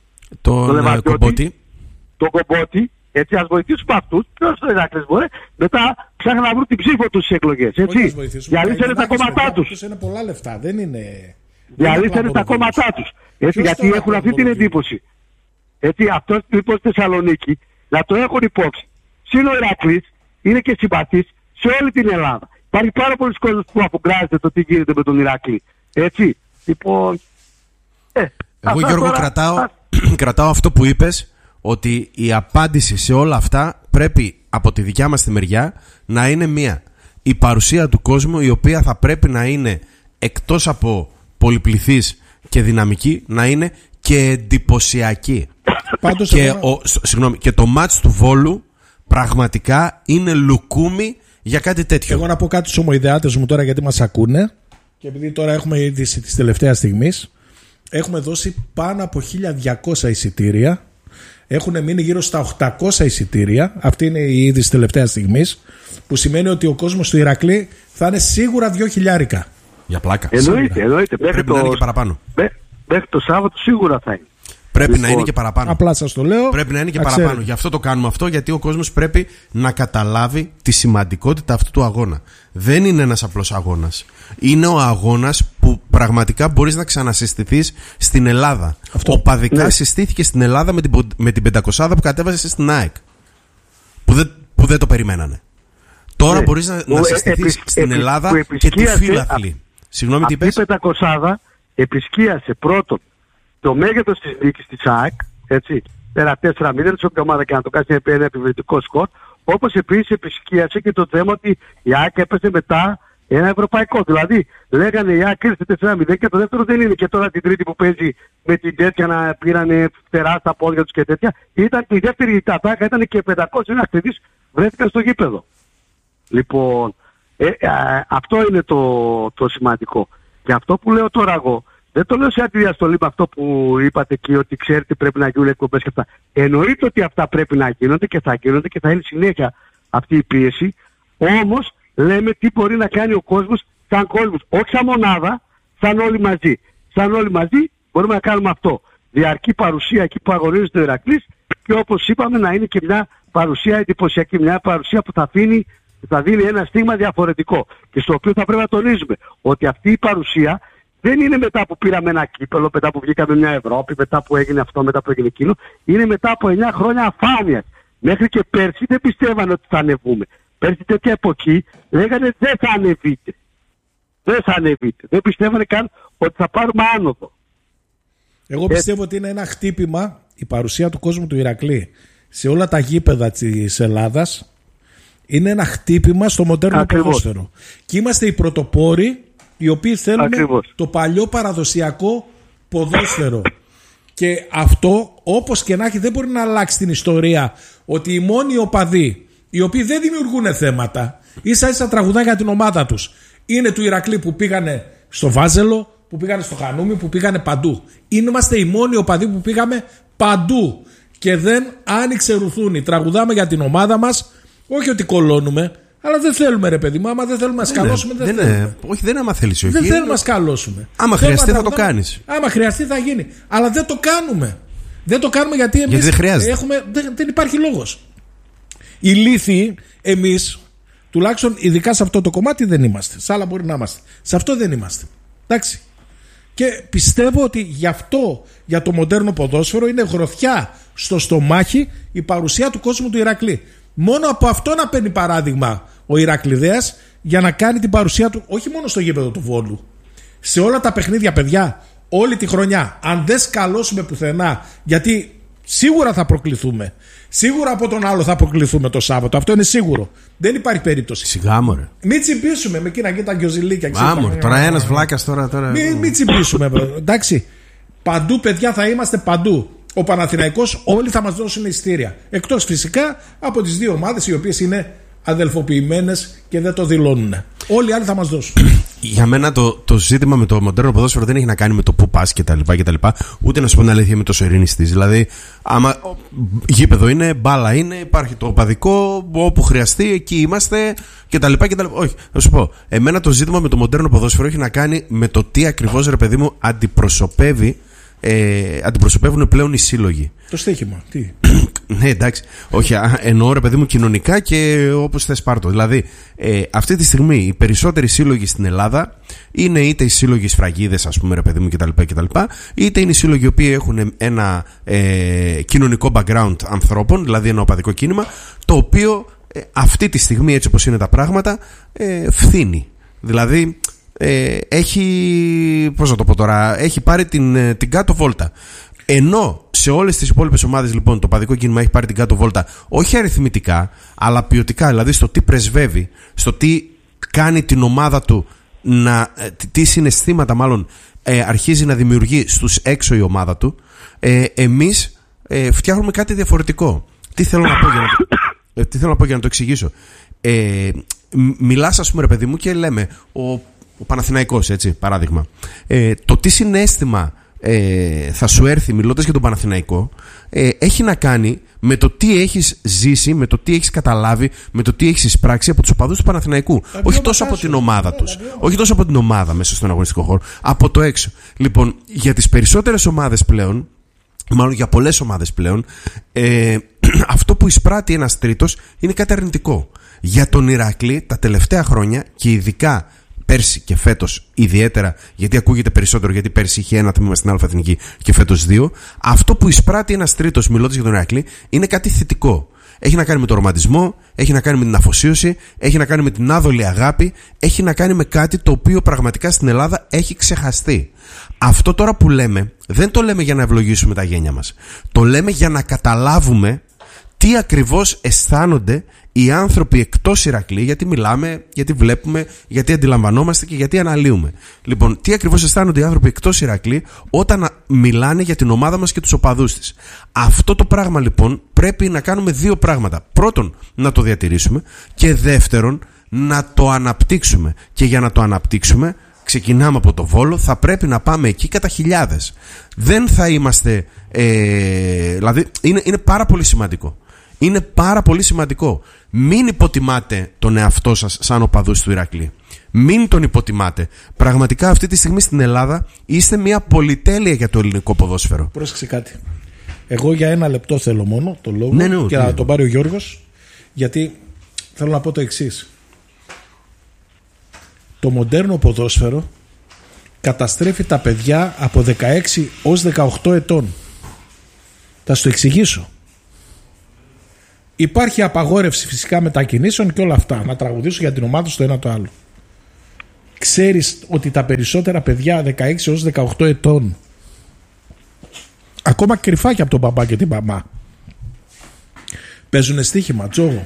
τον τον Κομπότη. Τον Κομπότη, έτσι, ας βοηθήσουμε αυτούς, ποιος το Ηρακλής μπορεί, μετά ψάχνουν να βρουν την ψήφο τους στις εκλογές, έτσι. Διαλύσανε τα κόμματά τους. Είναι πολλά λεφτά, δεν είναι... Διαλύσανε τα κόμματά τους, έτσι, γιατί έχουν αυτή την εντύπωση. Έτσι, αυτός λοιπόν στη Θεσσαλονίκη, να το έχουν υπόψη. Συν ο Ηρακλής είναι και συμπαθής σε όλη την Ελλάδα. Υπάρχει πάρα πολλοί κόσμος που αφουγκράζεται το τι γίνεται με τον Ηρακλή. Έτσι. Λοιπόν. Ε, Εγώ Γιώργο τώρα, κρατάω, α... κρατάω αυτό που είπες, ότι η απάντηση σε όλα αυτά πρέπει από τη δικιά μας τη μεριά να είναι μία. Η παρουσία του κόσμου, η οποία θα πρέπει να είναι εκτός από πολυπληθής και δυναμική, να είναι και εντυπωσιακή. Πάντως και, εγώ... ο, συγγνώμη, και το μάτς του Βόλου πραγματικά είναι λουκούμι για κάτι τέτοιο. Εγώ να πω κάτι στους ομοειδεάτες μου τώρα, γιατί μας ακούνε και επειδή τώρα έχουμε είδηση της τελευταίας στιγμής, έχουμε δώσει πάνω από χίλια διακόσια εισιτήρια, έχουν μείνει γύρω στα οκτακόσια εισιτήρια, αυτή είναι η είδηση της τελευταίας στιγμής, που σημαίνει ότι ο κόσμος του Ηρακλή θα είναι σίγουρα δύο χιλιάρικα. Για πλάκα. Εννοείται, εννοείται. Πρέπει το... να είναι και παραπάνω. Μέχρι το Σάββατο σίγουρα θα είναι. Πρέπει λοιπόν, να είναι και παραπάνω. Απλά σας το λέω. Πρέπει να είναι και παραπάνω. Ξέρετε. Γι' αυτό το κάνουμε αυτό, γιατί ο κόσμος πρέπει να καταλάβει τη σημαντικότητα αυτού του αγώνα. Δεν είναι ένας απλός αγώνας. Είναι ο αγώνας που πραγματικά μπορείς να ξανασυστηθείς στην Ελλάδα. Αυτό. Οπαδικά ναι. συστήθηκε στην Ελλάδα με την, με την πεντακοσάδα που κατέβασε στην ΑΕΚ. Που δεν, που δεν το περιμένανε. Τώρα ναι. μπορείς να, να συστηθείς ε, στην επι, Ελλάδα και τη φύλαθλη. Συγγνώμη, τι είπες? Η πεντακοσάδα επισκίασε πρώτον το μέγεθος της νίκης της ΑΕΚ, έτσι, πέρα τέσσερα μηδέν, σε όποια ομάδα και να το κάνει ένα επιβεβαιωτικό σκορ, όπως επίσης επισκίασε και το θέμα ότι η ΑΕΚ έπεσε μετά ένα ευρωπαϊκό. Δηλαδή, λέγανε η ΑΕΚ ήρθε τέσσερα μηδέν και το δεύτερο δεν είναι. Και τώρα την τρίτη που παίζει με την τέτοια να πήρανε φτερά στα πόδια τους και τέτοια, ήταν η δεύτερη τατάκα, ήταν και πεντακόσιοι ακτιβιστές βρέθηκαν στο γήπεδο. Λοιπόν, ε, ε, αυτό είναι το, το σημαντικό. Και αυτό που λέω τώρα εγώ, δεν το λέω σε αντιδιαστολή με αυτό που είπατε εκεί, ότι ξέρετε πρέπει να γίνουν εκπομπές και αυτά. Εννοείται ότι αυτά πρέπει να γίνονται και θα γίνονται και θα είναι συνέχεια αυτή η πίεση. Όμως λέμε τι μπορεί να κάνει ο κόσμος σαν κόσμος. Όχι σαν μονάδα, σαν όλοι μαζί. Σαν όλοι μαζί μπορούμε να κάνουμε αυτό. Διαρκή παρουσία εκεί που αγωνίζεται ο Ηρακλής και όπως είπαμε να είναι και μια παρουσία εντυπωσιακή. Μια παρουσία που θα αφήνει, θα δίνει ένα στίγμα διαφορετικό. Και στο οποίο θα πρέπει να τονίζουμε ότι αυτή η παρουσία Δεν είναι μετά που πήραμε ένα κύπελο, μετά που βγήκαμε μια Ευρώπη, μετά που έγινε αυτό, μετά που έγινε εκείνο. Είναι μετά από εννιά χρόνια αφάνειας. Μέχρι και πέρσι δεν πιστεύανε ότι θα ανεβούμε. Πέρσι τέτοια εποχή λέγανε δεν θα ανεβείτε. Δεν θα ανεβείτε. Δεν πιστεύανε καν ότι θα πάρουμε άνοδο. Εγώ πιστεύω ότι είναι ένα χτύπημα η παρουσία του κόσμου του Ηρακλή σε όλα τα γήπεδα της Ελλάδας. Είναι ένα χτύπημα στο μοντέρνο ποδόσφαιρο. Και είμαστε οι πρωτοπόροι οι οποίοι θέλουν Ακριβώς. το παλιό παραδοσιακό ποδόσφαιρο. Και αυτό, όπως και να έχει, δεν μπορεί να αλλάξει την ιστορία ότι οι μόνοι οπαδοί οι οποίοι δεν δημιουργούν θέματα, ίσα ίσα τραγουδά για την ομάδα τους, είναι του Ηρακλή που πήγανε στο Βάζελο, που πήγανε στο Χανούμι, που πήγανε παντού. Είμαστε οι μόνοι οπαδοί που πήγαμε παντού και δεν άνοιξε ρουθούνη. Τραγουδάμε για την ομάδα μας, όχι ότι κολώνουμε, αλλά δεν θέλουμε, ρε παιδί μου. Άμα δεν θέλουμε να σκαλώσουμε, δεν, δεν θέλουμε. Είναι, όχι, δεν είναι άμα θέλεις, όχι. Δεν θέλουμε να σκαλώσουμε. Άμα χρειαστεί, θα το κάνεις. Άμα χρειαστεί, θα γίνει. Αλλά δεν το κάνουμε. Δεν το κάνουμε γιατί εμείς γιατί δεν, έχουμε, δεν, δεν υπάρχει λόγος. Οι λύθοι, εμείς, τουλάχιστον ειδικά σε αυτό το κομμάτι, δεν είμαστε. Σε άλλα μπορεί να είμαστε. Σε αυτό δεν είμαστε. Εντάξει. Και πιστεύω ότι γι' αυτό, για το μοντέρνο ποδόσφαιρο, είναι γροθιά στο στομάχι η παρουσία του κόσμου του Ηρακλή. Μόνο από αυτό να παίρνει παράδειγμα ο Ηρακλειδέας για να κάνει την παρουσία του, όχι μόνο στο γήπεδο του Βόλου, σε όλα τα παιχνίδια, παιδιά, όλη τη χρονιά. Αν δεν σκαλώσουμε πουθενά, γιατί σίγουρα θα προκληθούμε. Σίγουρα από τον άλλο θα προκληθούμε το Σάββατο. Αυτό είναι σίγουρο. Δεν υπάρχει περίπτωση. Σιγά μωρέ. Μην τσιμπήσουμε με εκείνα και τα γκιοζιλίκια. Μάμωρ, τώρα ένας βλάκας τώρα. τώρα... Μην, μην τσιμπήσουμε. Εντάξει. Παντού, παιδιά, θα είμαστε παντού. Ο Παναθηναϊκός, όλοι θα μας δώσουν εισιτήρια. Εκτός φυσικά από τις δύο ομάδες οι οποίες είναι αδελφοποιημένες και δεν το δηλώνουν. Όλοι οι άλλοι θα μας δώσουν. Για μένα το, το ζήτημα με το μοντέρνο ποδόσφαιρο δεν έχει να κάνει με το που πας κτλ. Ούτε να σου πω την αλήθεια με το ειρηνιστής. Δηλαδή, άμα γήπεδο είναι, μπάλα είναι, υπάρχει το οπαδικό, όπου χρειαστεί, εκεί είμαστε κτλ. Όχι, να σου πω. Εμένα το ζήτημα με το μοντέρνο ποδόσφαιρο έχει να κάνει με το τι ακριβώς, ρε παιδί μου, αντιπροσωπεύει. Ε, αντιπροσωπεύουν πλέον οι σύλλογοι. Το στοίχημα, τι. Ναι, εντάξει. Όχι, εννοώ, ρε παιδί μου, κοινωνικά και όπως θες πάρτο. Δηλαδή, ε, αυτή τη στιγμή οι περισσότεροι σύλλογοι στην Ελλάδα είναι είτε οι σύλλογοι σφραγίδες, ας πούμε, ρε παιδί μου, κτλ. κτλ είτε είναι οι σύλλογοι οι οποίοι έχουν ένα ε, κοινωνικό background ανθρώπων, δηλαδή ένα οπαδικό κίνημα, το οποίο ε, αυτή τη στιγμή, έτσι όπως είναι τα πράγματα, ε, φθήνει. Δηλαδή, Ε, έχει, πώς να το πω τώρα, έχει πάρει την, την κάτω βόλτα. Ενώ σε όλες τις υπόλοιπες ομάδες, λοιπόν, το παδικό κίνημα έχει πάρει την κάτω βόλτα, όχι αριθμητικά, αλλά ποιοτικά, δηλαδή στο τι πρεσβεύει, στο τι κάνει την ομάδα του να, τι συναισθήματα μάλλον ε, αρχίζει να δημιουργεί στους έξω η ομάδα του. ε, Εμείς ε, φτιάχνουμε κάτι διαφορετικό. Τι θέλω να πω για να το, ε, τι θέλω να πω για να το εξηγήσω. ε, Μιλάς, ας πούμε, ρε παιδί μου, και λέμε ο Ο Παναθηναϊκός, έτσι, παράδειγμα. Ε, το τι συναίσθημα ε, θα σου έρθει μιλώντας για τον Παναθηναϊκό ε, έχει να κάνει με το τι έχεις ζήσει, με το τι έχεις καταλάβει, με το τι έχεις εισπράξει από τους οπαδούς του Παναθηναϊκού. Όχι τόσο από την ομάδα τους. Όχι τόσο από την ομάδα μέσα στον αγωνιστικό χώρο. Από το έξω. Λοιπόν, για τις περισσότερες ομάδες πλέον, μάλλον για πολλές ομάδες πλέον, ε, αυτό που εισπράττει ένας τρίτος είναι κάτι αρνητικό. Για τον Ηρακλή τα τελευταία χρόνια και ειδικά πέρσι και φέτος ιδιαίτερα, γιατί ακούγεται περισσότερο, γιατί πέρσι είχε ένα τμήμα στην Αλφα-Εθνική και φέτος δύο, αυτό που εισπράττει ένας τρίτος μιλώντας για τον Ηρακλή είναι κάτι θετικό. Έχει να κάνει με τον ρομαντισμό, έχει να κάνει με την αφοσίωση, έχει να κάνει με την άδολη αγάπη, έχει να κάνει με κάτι το οποίο πραγματικά στην Ελλάδα έχει ξεχαστεί. Αυτό τώρα που λέμε, δεν το λέμε για να ευλογήσουμε τα γένια μας. Το λέμε για να καταλάβουμε τι ακριβώς αισθάνονται οι άνθρωποι εκτός Ηρακλή, γιατί μιλάμε, γιατί βλέπουμε, γιατί αντιλαμβανόμαστε και γιατί αναλύουμε. Λοιπόν, τι ακριβώς αισθάνονται οι άνθρωποι εκτός Ηρακλή όταν μιλάνε για την ομάδα μας και τους οπαδούς της. Αυτό το πράγμα, λοιπόν, πρέπει να κάνουμε δύο πράγματα. Πρώτον, να το διατηρήσουμε, και δεύτερον, να το αναπτύξουμε. Και για να το αναπτύξουμε, ξεκινάμε από το Βόλο, θα πρέπει να πάμε εκεί κατά χιλιάδες. Δεν θα είμαστε ε, δηλαδή είναι, είναι πάρα πολύ σημαντικό. Είναι πάρα πολύ σημαντικό. Μην υποτιμάτε τον εαυτό σας σαν οπαδούς του Ηρακλή. Μην τον υποτιμάτε. Πραγματικά αυτή τη στιγμή στην Ελλάδα είστε μια πολυτέλεια για το ελληνικό ποδόσφαιρο. Πρόσεξε κάτι. Εγώ για ένα λεπτό θέλω μόνο το λόγο, ναι, ναι, και να τον πάρει ο Γιώργος, γιατί θέλω να πω το εξής. Το μοντέρνο ποδόσφαιρο καταστρέφει τα παιδιά από δεκαέξι ως δεκαοκτώ ετών. Θα σου το εξηγήσω. Υπάρχει απαγόρευση φυσικά μετακινήσεων και όλα αυτά. Να τραγουδήσω για την ομάδα στο ένα το άλλο. Ξέρεις ότι τα περισσότερα παιδιά δεκαέξι έως δεκαοκτώ ετών, ακόμα κρυφάκια από τον μπαμπά και την μαμά, παίζουν στοίχημα, τζόγο.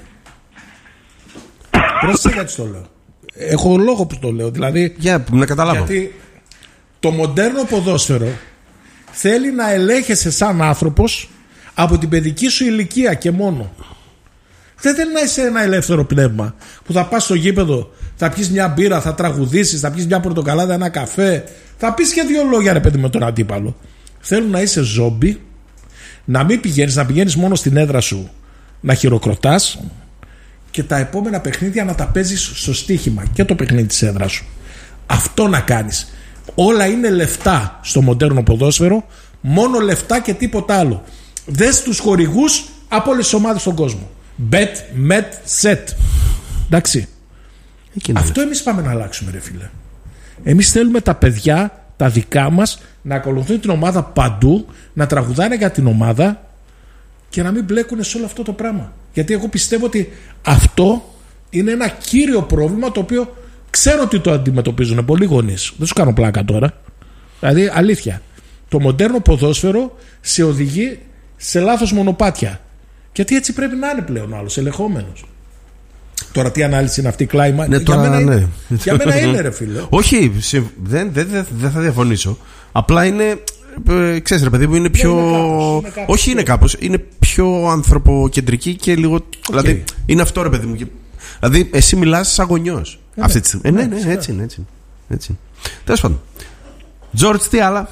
Πρόσεχε γιατί το λέω. Έχω λόγο που το λέω. Δηλαδή, για να καταλάβω. Γιατί το μοντέρνο ποδόσφαιρο θέλει να ελέγχεσαι σαν άνθρωπος από την παιδική σου ηλικία και μόνο. Δεν θέλει να είσαι ένα ελεύθερο πνεύμα που θα πας στο γήπεδο, θα πιεις μια μπύρα, θα τραγουδήσεις, θα πιεις μια πορτοκαλάδα, ένα καφέ, θα πεις και δύο λόγια ρε παιδί με τον αντίπαλο. Θέλουν να είσαι ζόμπι, να μην πηγαίνεις, να πηγαίνεις μόνο στην έδρα σου να χειροκροτάς και τα επόμενα παιχνίδια να τα παίζεις στο στοίχημα και το παιχνίδι της έδρας σου. Αυτό να κάνεις. Όλα είναι λεφτά στο μοντέρνο ποδόσφαιρο, μόνο λεφτά και τίποτα άλλο. Δες τους χορηγούς από όλες τις ομάδες στον κόσμο. Bet, met, set. Εντάξει. Εκείνο αυτό είναι. Εμείς πάμε να αλλάξουμε ρε φίλε. Εμείς θέλουμε τα παιδιά, τα δικά μας, να ακολουθούν την ομάδα παντού, να τραγουδάνε για την ομάδα και να μην μπλέκουν σε όλο αυτό το πράγμα. Γιατί εγώ πιστεύω ότι αυτό είναι ένα κύριο πρόβλημα το οποίο ξέρω ότι το αντιμετωπίζουν πολλοί γονείς. Δεν σου κάνω πλάκα τώρα. Δηλαδή αλήθεια. Το μοντέρνο ποδόσφαιρο σε οδηγεί σε λάθος μονοπάτια. Γιατί έτσι πρέπει να είναι πλέον ο άλλος ελεγχόμενος. Τώρα τι ανάλυση είναι αυτή, κλάιμα. Ναι, για, τώρα, μένα ναι. είναι, για μένα είναι ρε φίλε. Όχι, σε, δεν, δεν, δεν, δεν θα διαφωνήσω. Απλά είναι, ε, ξέρεις ρε παιδί μου, είναι πιο... Ναι, είναι κάπως, είναι κάπως όχι πιο... είναι κάπως, είναι πιο ανθρωποκεντρική και λίγο... Okay. Δηλαδή είναι αυτό ρε παιδί μου. Δηλαδή εσύ μιλάς σαν γονιός. Ε, αυτή τη στιγμή. Ναι, ναι, ναι, έτσι είναι. Έτσι, έτσι. Τέλος πάντων. Τζόρτζ, τι άλλα.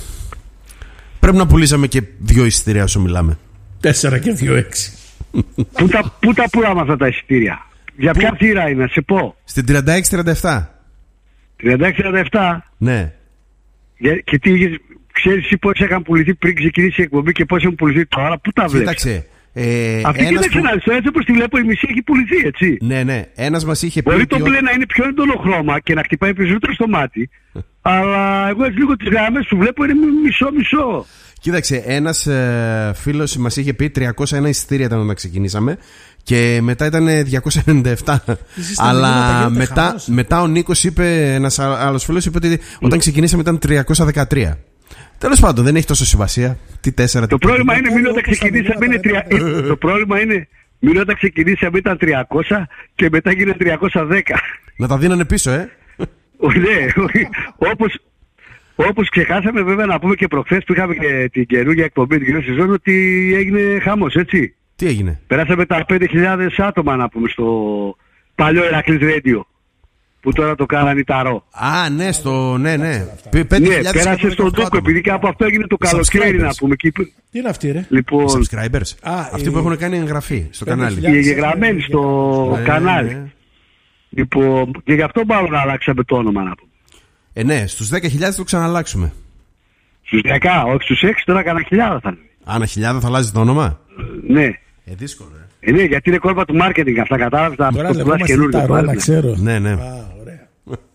Πρέπει να πουλήσαμε και δύο εισιτήρια όσο μιλάμε. Τέσσερα και δύο έξι. Πού τα, πού τα πουλάμε αυτά τα εισιτήρια? Για ποια θύρα είναι, σε πω? Στην τριάντα έξι τριάντα επτά. τριάντα έξι τριάντα επτά. Ναι. Για, και τι, ξέρεις εσύ πώς είχαν πουληθεί πριν ξεκινήσει η εκπομπή και πώς έχουν πουληθεί τώρα? Πού τα βλέπεις? Κοίταξε. Ε, αυτή κοίταξε που... να δεις, έτσι όπως τη βλέπω η μισή έχει πουληθεί, έτσι. Ναι, ναι. Ένας μας είχε πει... Μπορεί το μπλε να είναι πιο έντονο χρώμα και να χτυπάει περισσότερο στο μάτι. Αλλά εγώ έτσι λίγο τις γραμμές που βλέπω είναι μισό-μισό. Κοίταξε, ένας ε, φίλος μας είχε πει τριακόσια ένα εισιτήρια ήταν όταν ξεκινήσαμε και μετά ήταν διακόσια ενενήντα επτά. Αλλά μετά, μετά ο Νίκος είπε, ένας άλλος φίλος είπε ότι όταν ξεκινήσαμε ήταν τριακόσια δεκατρία. Τέλος πάντων, δεν έχει τόσο σημασία. Τι τέσσερα, το πρόβλημα είναι μην όταν ξεκινήσαμε είναι τρία... Το πρόβλημα είναι μην όταν ξεκινήσαμε ήταν τριακόσια και μετά γίνεται τριακόσια δέκα. Να τα δίνανε πίσω, ε. Ναι, όπως... Όπως ξεχάσαμε βέβαια να πούμε και προχθές που είχαμε και την καινούργια εκπομπή την καινούργια σεζόν ότι έγινε χαμός, έτσι. Τι έγινε? Περάσαμε τα πέντε χιλιάδες άτομα να πούμε στο παλιό Ηρακλής Radio που τώρα το κάνανε η Ταρό. Α, ναι, στο... ναι, ναι. Ναι, πέρασε στον τόκο επειδή κάπου αυτό έγινε το καλοκαίρι να πούμε. Τι είναι αυτοί ρε? Λοιπόν... subscribers. Α, αυτοί που έχουν κάνει εγγραφή στο κανάλι. Οι εγγεγραμμένοι στο κανάλι. Λοιπόν, και γι' αυτό μάλλον να αλλάξαμε το όνομα να πούμε. Ε, ναι, στους δέκα χιλιάδες το ξαναλλάξουμε. Στους δέκα, όχι στους έξι, τώρα κανένα χιλιάδα θα είναι. Α, ένα χιλιάδα θα αλλάζει το όνομα. Ναι. Ε, δύσκολο, ε. ε ναι, γιατί είναι κόρπα του marketing αυτά, κατάλαβες. Τώρα λεγόμαστε Ταρό, να ξέρω. Ναι, ναι. Α, ωραία.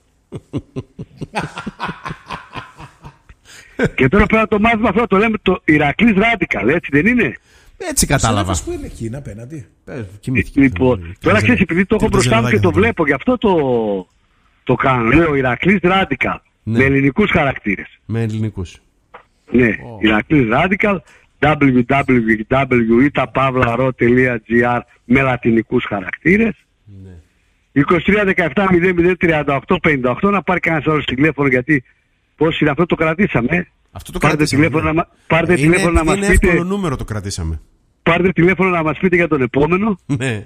Και τώρα πέρα το μάθημα αυτό το λέμε το Ηρακλής Radical, έτσι δεν είναι? Έτσι κατάλαβα. Που είναι εκεί, είναι απέναντι. Λοιπόν, τώρα ξέρεις, επειδή το έχω μπροστά μου και το βλέπω, γι' αυτό το... Το κάνω, λέω Ηρακλής Radical. Ναι. Με ελληνικούς χαρακτήρες. Με ελληνικούς. Ναι, oh. Ηρακλής Radical, double-u double-u double-u τελεία ι παύλα ρο τελεία τζι άρ με λατινικούς χαρακτήρες. Ναι. είκοσι τρία δεκαεπτά μηδέν μηδέν τριάντα οκτώ πενήντα οκτώ να πάρει κανένας άλλος τηλέφωνο γιατί πώς είναι αυτό το κρατήσαμε. Αυτό το πάρτε κρατήσαμε. Τηλέφωνο, ναι. πάρτε είναι, τηλέφωνο να είναι μας πείτε. Είναι εύκολο νούμερο το κρατήσαμε. Πάρτε τηλέφωνο να μας πείτε για τον επόμενο. Ναι.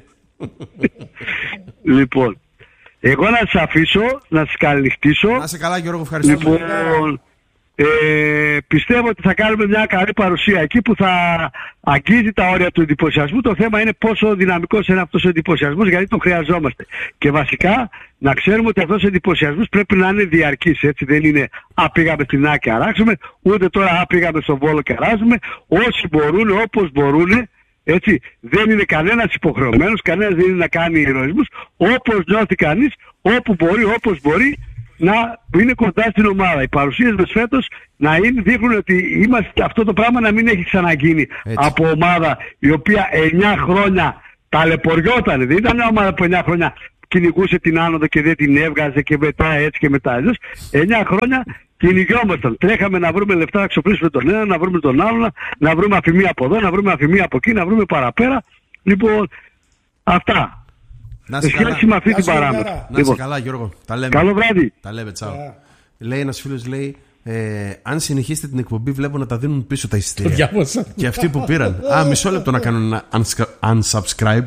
Λοιπόν. Εγώ να σας αφήσω, να σας καληνυχτήσω. Να σε καλά Γιώργο, ευχαριστώ. Λοιπόν, ε, πιστεύω ότι θα κάνουμε μια καλή παρουσία εκεί που θα αγγίζει τα όρια του εντυπωσιασμού. Το θέμα είναι πόσο δυναμικός είναι αυτός ο εντυπωσιασμός, γιατί τον χρειαζόμαστε. Και βασικά να ξέρουμε ότι αυτός ο εντυπωσιασμός πρέπει να είναι διαρκής. Έτσι δεν είναι α πήγαμε στην Άκη και αράξουμε, ούτε τώρα α πήγαμε στον Βόλο και αράζουμε. Όσοι μπορούν, όπως μπορούν. Έτσι, δεν είναι κανένας υποχρεωμένος, κανένας δεν είναι να κάνει ηρωισμούς, όπως νιώθει κανείς, όπου μπορεί, όπως μπορεί, να είναι κοντά στην ομάδα. Οι παρουσίες μας φέτος να είναι, δείχνουν ότι είμαστε, αυτό το πράγμα να μην έχει ξαναγίνει από ομάδα η οποία εννιά χρόνια ταλαιπωριόταν. Δεν ήταν μια ομάδα που εννιά χρόνια κυνηγούσε την άνοδο και δεν την έβγαζε και μετά έτσι και μετά έτσι. εννιά χρόνια κυνηγιόμασταν. Τρέχαμε να βρούμε λεφτά να ξοπλίσουμε τον ένα, να βρούμε τον άλλο, να βρούμε αφημία από εδώ, να βρούμε αφημία από εκεί, να βρούμε παραπέρα. Λοιπόν, αυτά. Να σε καλά. Με αυτή την παράμετρο. Να σε Λοιπόν. καλά, Γιώργο. Τα λέμε. Καλό βράδυ. Τα λέμε, τσάου. Λέει ένας φίλος, λέει, ε, αν συνεχίσετε την εκπομπή, βλέπω να τα δίνουν πίσω τα εισιτήρια. Και αυτοί που πήραν. Α, μισό λεπτό να κάνουν ένα unsubscribe.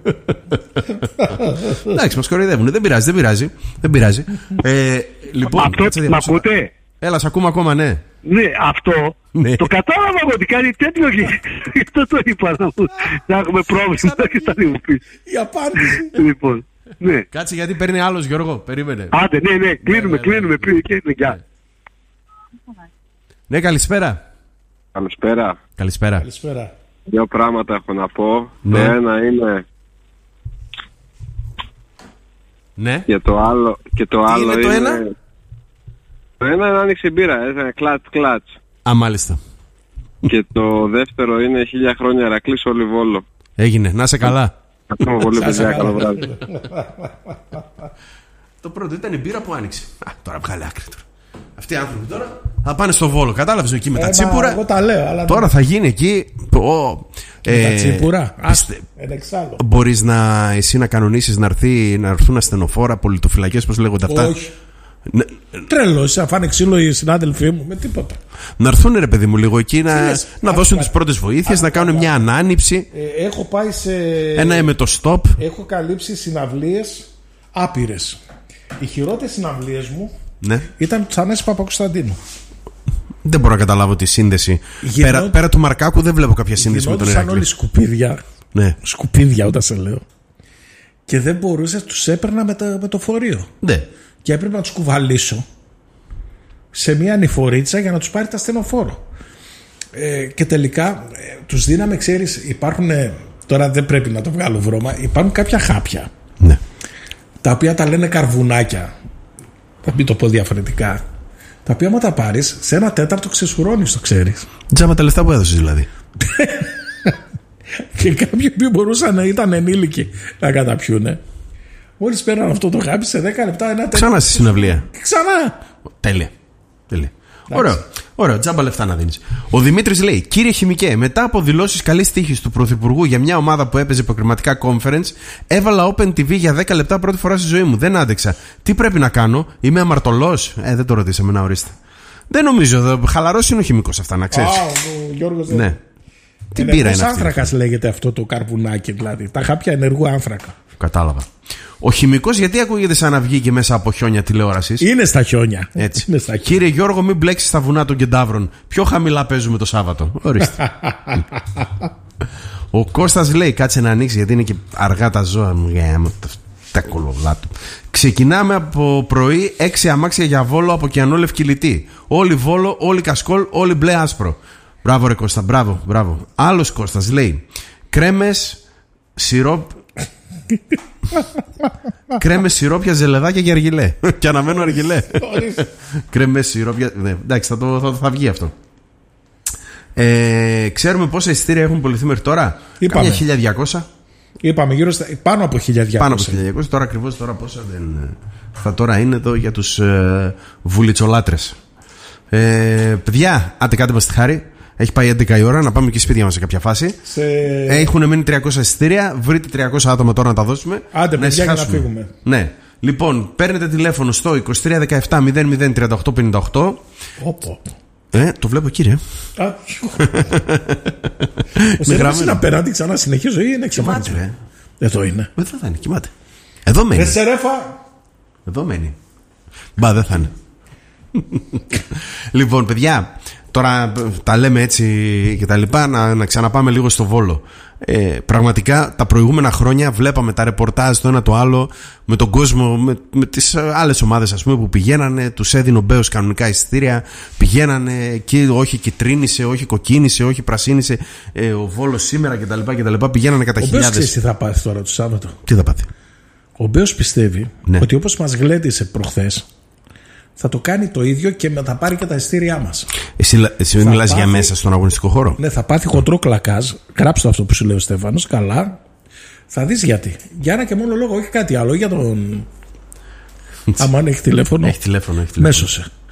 Εντάξει, μας κοροϊδεύουν. Δεν πειράζει, δεν πειράζει. Δεν πειράζει. Ε, λοιπόν, αυτό μ' ακούτε? Έλα, σ' ακούμε ακόμα, ναι. Ναι, αυτό Ναι. το κατάλαβα εγώ ότι κάνει τέτοιο και αυτό το είπα να, μου, να έχουμε πρόβλημα και στα λίγο πίσω. Η απάντηση. Λοιπόν, ναι. Κάτσε γιατί παίρνει άλλος, Γιώργο. Περίμενε. Άντε, ναι, ναι, κλείνουμε, ναι, κλείνουμε. ναι. Πριν και γεια. Ναι, καλησπέρα. Καλησπέρα. Καλησπέρα. Καλησπέρα. Δύο πράγματα έχω να πω. Ναι. Το ένα είναι Ναι. και το άλλο, και το Τι άλλο είναι το ένα? Το ένα είναι άνοιξε μπύρα, είναι κλατς κλατς. Α, μάλιστα. Και το δεύτερο είναι χίλια χρόνια Ηρακλής όλοι Βόλο. Έγινε. Να σε καλά. Ευχαριστούμε πολύ, παιδιά. Καλό βράδυ. Το πρώτο ήταν η μπύρα που άνοιξε. Α, τώρα βγάλε άκρη τώρα. Αυτοί οι άνθρωποι τώρα θα πάνε στο Βόλο. Κατάλαβες εκεί με τα Ε, τσίπουρα. μα, εγώ τα λέω, αλλά Τώρα θα γίνει εκεί. Ο, με τα ε, τσίπουρα. πιστε- Ένα εξάλλου. Μπορείς να, εσύ να κανονίσεις να, έρθει, να έρθουν ασθενοφόρα, πολιτοφυλακές, πώς λέγονται αυτά. Όχι. Να, Τρελός, αν φάνε ξύλο οι συνάδελφοί μου, με τίποτα. να έρθουν ρε παιδί μου λίγο εκεί να, λες, να α, δώσουν α, τις πρώτες βοήθειες, α, να α, κάνουν α, μια ανάνυψη. Ε, έχω πάει σε. Ένα εμετοστόπ. Έχω καλύψει συναυλίες άπειρες. Οι χειρότερες συναυλίες μου Ναι. ήταν του Τσανέση Παπακοσταντίνου. Δεν μπορώ να καταλάβω τη σύνδεση. Γινό- Πέρα, πέρα του Μαρκάκου δεν βλέπω κάποια σύνδεση με τον Γινόντουσαν Ηρακλή. όλοι σκουπίδια. Ναι. Σκουπίδια, όταν σε λέω. Και δεν μπορούσα, τους έπαιρνα με, τα, με το φορείο. Ναι. Και έπρεπε να τους κουβαλήσω σε μια ανηφορίτσα για να τους πάρει τα στενοφόρο. Ε, και τελικά ε, τους δίναμε, ξέρεις, υπάρχουν. Ε, τώρα δεν πρέπει να το βγάλω βρώμα. Υπάρχουν κάποια χάπια. Ναι. Τα οποία τα λένε καρβουνάκια. Θα μην το πω διαφορετικά. Τα οποία άμα τα πάρεις, σε ένα τέταρτο ξεσουρώνεις, το ξέρεις. Τζάμα τα λεφτά που έδωσες δηλαδή. Και κάποιοι που μπορούσαν να ήταν ενήλικοι να καταπιούνε. Μόλις πέραν αυτό το χάπι, σε δέκα λεπτά ένα τέταρτο. Ξανά στη συναυλία. Ξανά. Τέλεια. Τέλεια. Ωραίο. Ωραίο. Τζάμπα λεφτά να δίνεις. Ο Δημήτρης λέει: Κύριε Χημικέ, μετά από δηλώσεις καλής τύχης του Πρωθυπουργού για μια ομάδα που έπαιζε υποκριματικά conference, έβαλα Open τι βι για δέκα λεπτά πρώτη φορά στη ζωή μου. Δεν άντεξα. Τι πρέπει να κάνω, είμαι αμαρτωλός. Ε, δεν το ρωτήσαμε, να ορίστε. Δεν νομίζω. Χαλαρός είναι ο Χημικός αυτά, να ξέρεις. Α, ο Γιώργος δεν. Ναι. Τι πήρα είναι αυτή. άνθρακας λέγεται αυτό το καρβουνάκι, δηλαδή. Τα χάπια ενεργού άνθρακα. Κατάλαβα. Ο Χημικός γιατί ακούγεται σαν να βγήκε μέσα από χιόνια τηλεόρασης. Είναι στα χιόνια. Έτσι. Είναι στα χιόνια. Κύριε Γιώργο, μην μπλέξεις στα βουνά των Κεντάβρων. Πιο χαμηλά παίζουμε το Σάββατο. Ορίστε. Ο Κώστας λέει: Κάτσε να ανοίξει γιατί είναι και αργά τα ζώα μου. Γεια, τα κολολά του. Ξεκινάμε από πρωί έξι αμάξια για Βόλο από Κιανό Λευκυλητή. Όλοι Βόλο, όλοι Κασκόλ, όλοι μπλε άσπρο. Μπράβο, ρε Κώστα, μπράβο, μπράβο. Άλλος Κώστας λέει: Κρέμες, σιρόπ. Κρέμες, σιρόπια, ζελεδάκια και αργυλέ. Και αναμένω αργυλέ. Κρέμες, σιρόπια. Ναι, εντάξει, θα, το, θα, θα βγει αυτό. Ε, ξέρουμε πόσα εισιτήρια έχουν πουληθεί μέχρι τώρα. Είπαμε. Κάμια χίλια διακόσια. Είπαμε γύρω στα. Πάνω από χίλια διακόσια. Πάνω από χίλια διακόσια. Τώρα ακριβώς τώρα πόσα δεν. Θα τώρα είναι εδώ για τους ε, βουλιτσολάτρες. Ε, παιδιά, άντε κάντε μας τη χάρη. Έχει πάει έντεκα η ώρα, να πάμε και σπίτια μας σε κάποια φάση. Σε... Έχουν μείνει τριακόσια εισιτήρια. Βρείτε τριακόσια άτομα τώρα να τα δώσουμε. Άντε, να παιδιά, για να ησυχάσουμε. φύγουμε. Ναι. Λοιπόν, παίρνετε τηλέφωνο στο είκοσι τρία δεκαεπτά μηδέν μηδέν τριάντα οκτώ πενήντα οκτώ. Όπο. Ε, το βλέπω κύριε. Α, ο Σέρβης είναι απέναντι, ξανά συνεχίζω ή είναι εξαφάνιση. Κοιμάται, Εδώ είναι. Εδώ θα είναι, κοιμάται. Εδώ μένει. Ρε Σερέφα. Εδώ μένει. Μπα, δεν θα είναι. Λοιπόν, παιδιά, τώρα τα λέμε έτσι και τα λοιπά, να, να ξαναπάμε λίγο στο Βόλο. Ε, πραγματικά τα προηγούμενα χρόνια βλέπαμε τα ρεπορτάζ το ένα το άλλο με τον κόσμο, με, με τις άλλες ομάδες ας πούμε που πηγαίνανε, τους έδινε ο Μπέος κανονικά εισιτήρια, πηγαίνανε εκεί, όχι κιτρίνησε, όχι κοκκίνησε, όχι πρασίνησε, ε, ο Βόλος σήμερα κτλ, κτλ. Πηγαίνανε κατά Ο Μπέος χιλιάδες. ξέρεις τι θα πάθει τώρα το Σάββατο. Τι θα πάθει? Ο Μπέος πιστεύει Ναι. ότι όπως μας γλέντισε προχθές θα το κάνει το ίδιο και θα πάρει και τα ειστήριά μας. Εσύ, εσύ μιλάς για μέσα στον αγωνιστικό χώρο. Ναι, θα πάθει χοντρό κλακάζ. Γράψτε αυτό που σου λέει ο Στέφανος. Καλά. Θα δεις γιατί. Για ένα και μόνο λόγο, όχι κάτι άλλο. Για τον. Αμάν έχει τηλέφωνο. Έχει τηλέφωνο, έχει τηλέφωνο. Μέσωσε.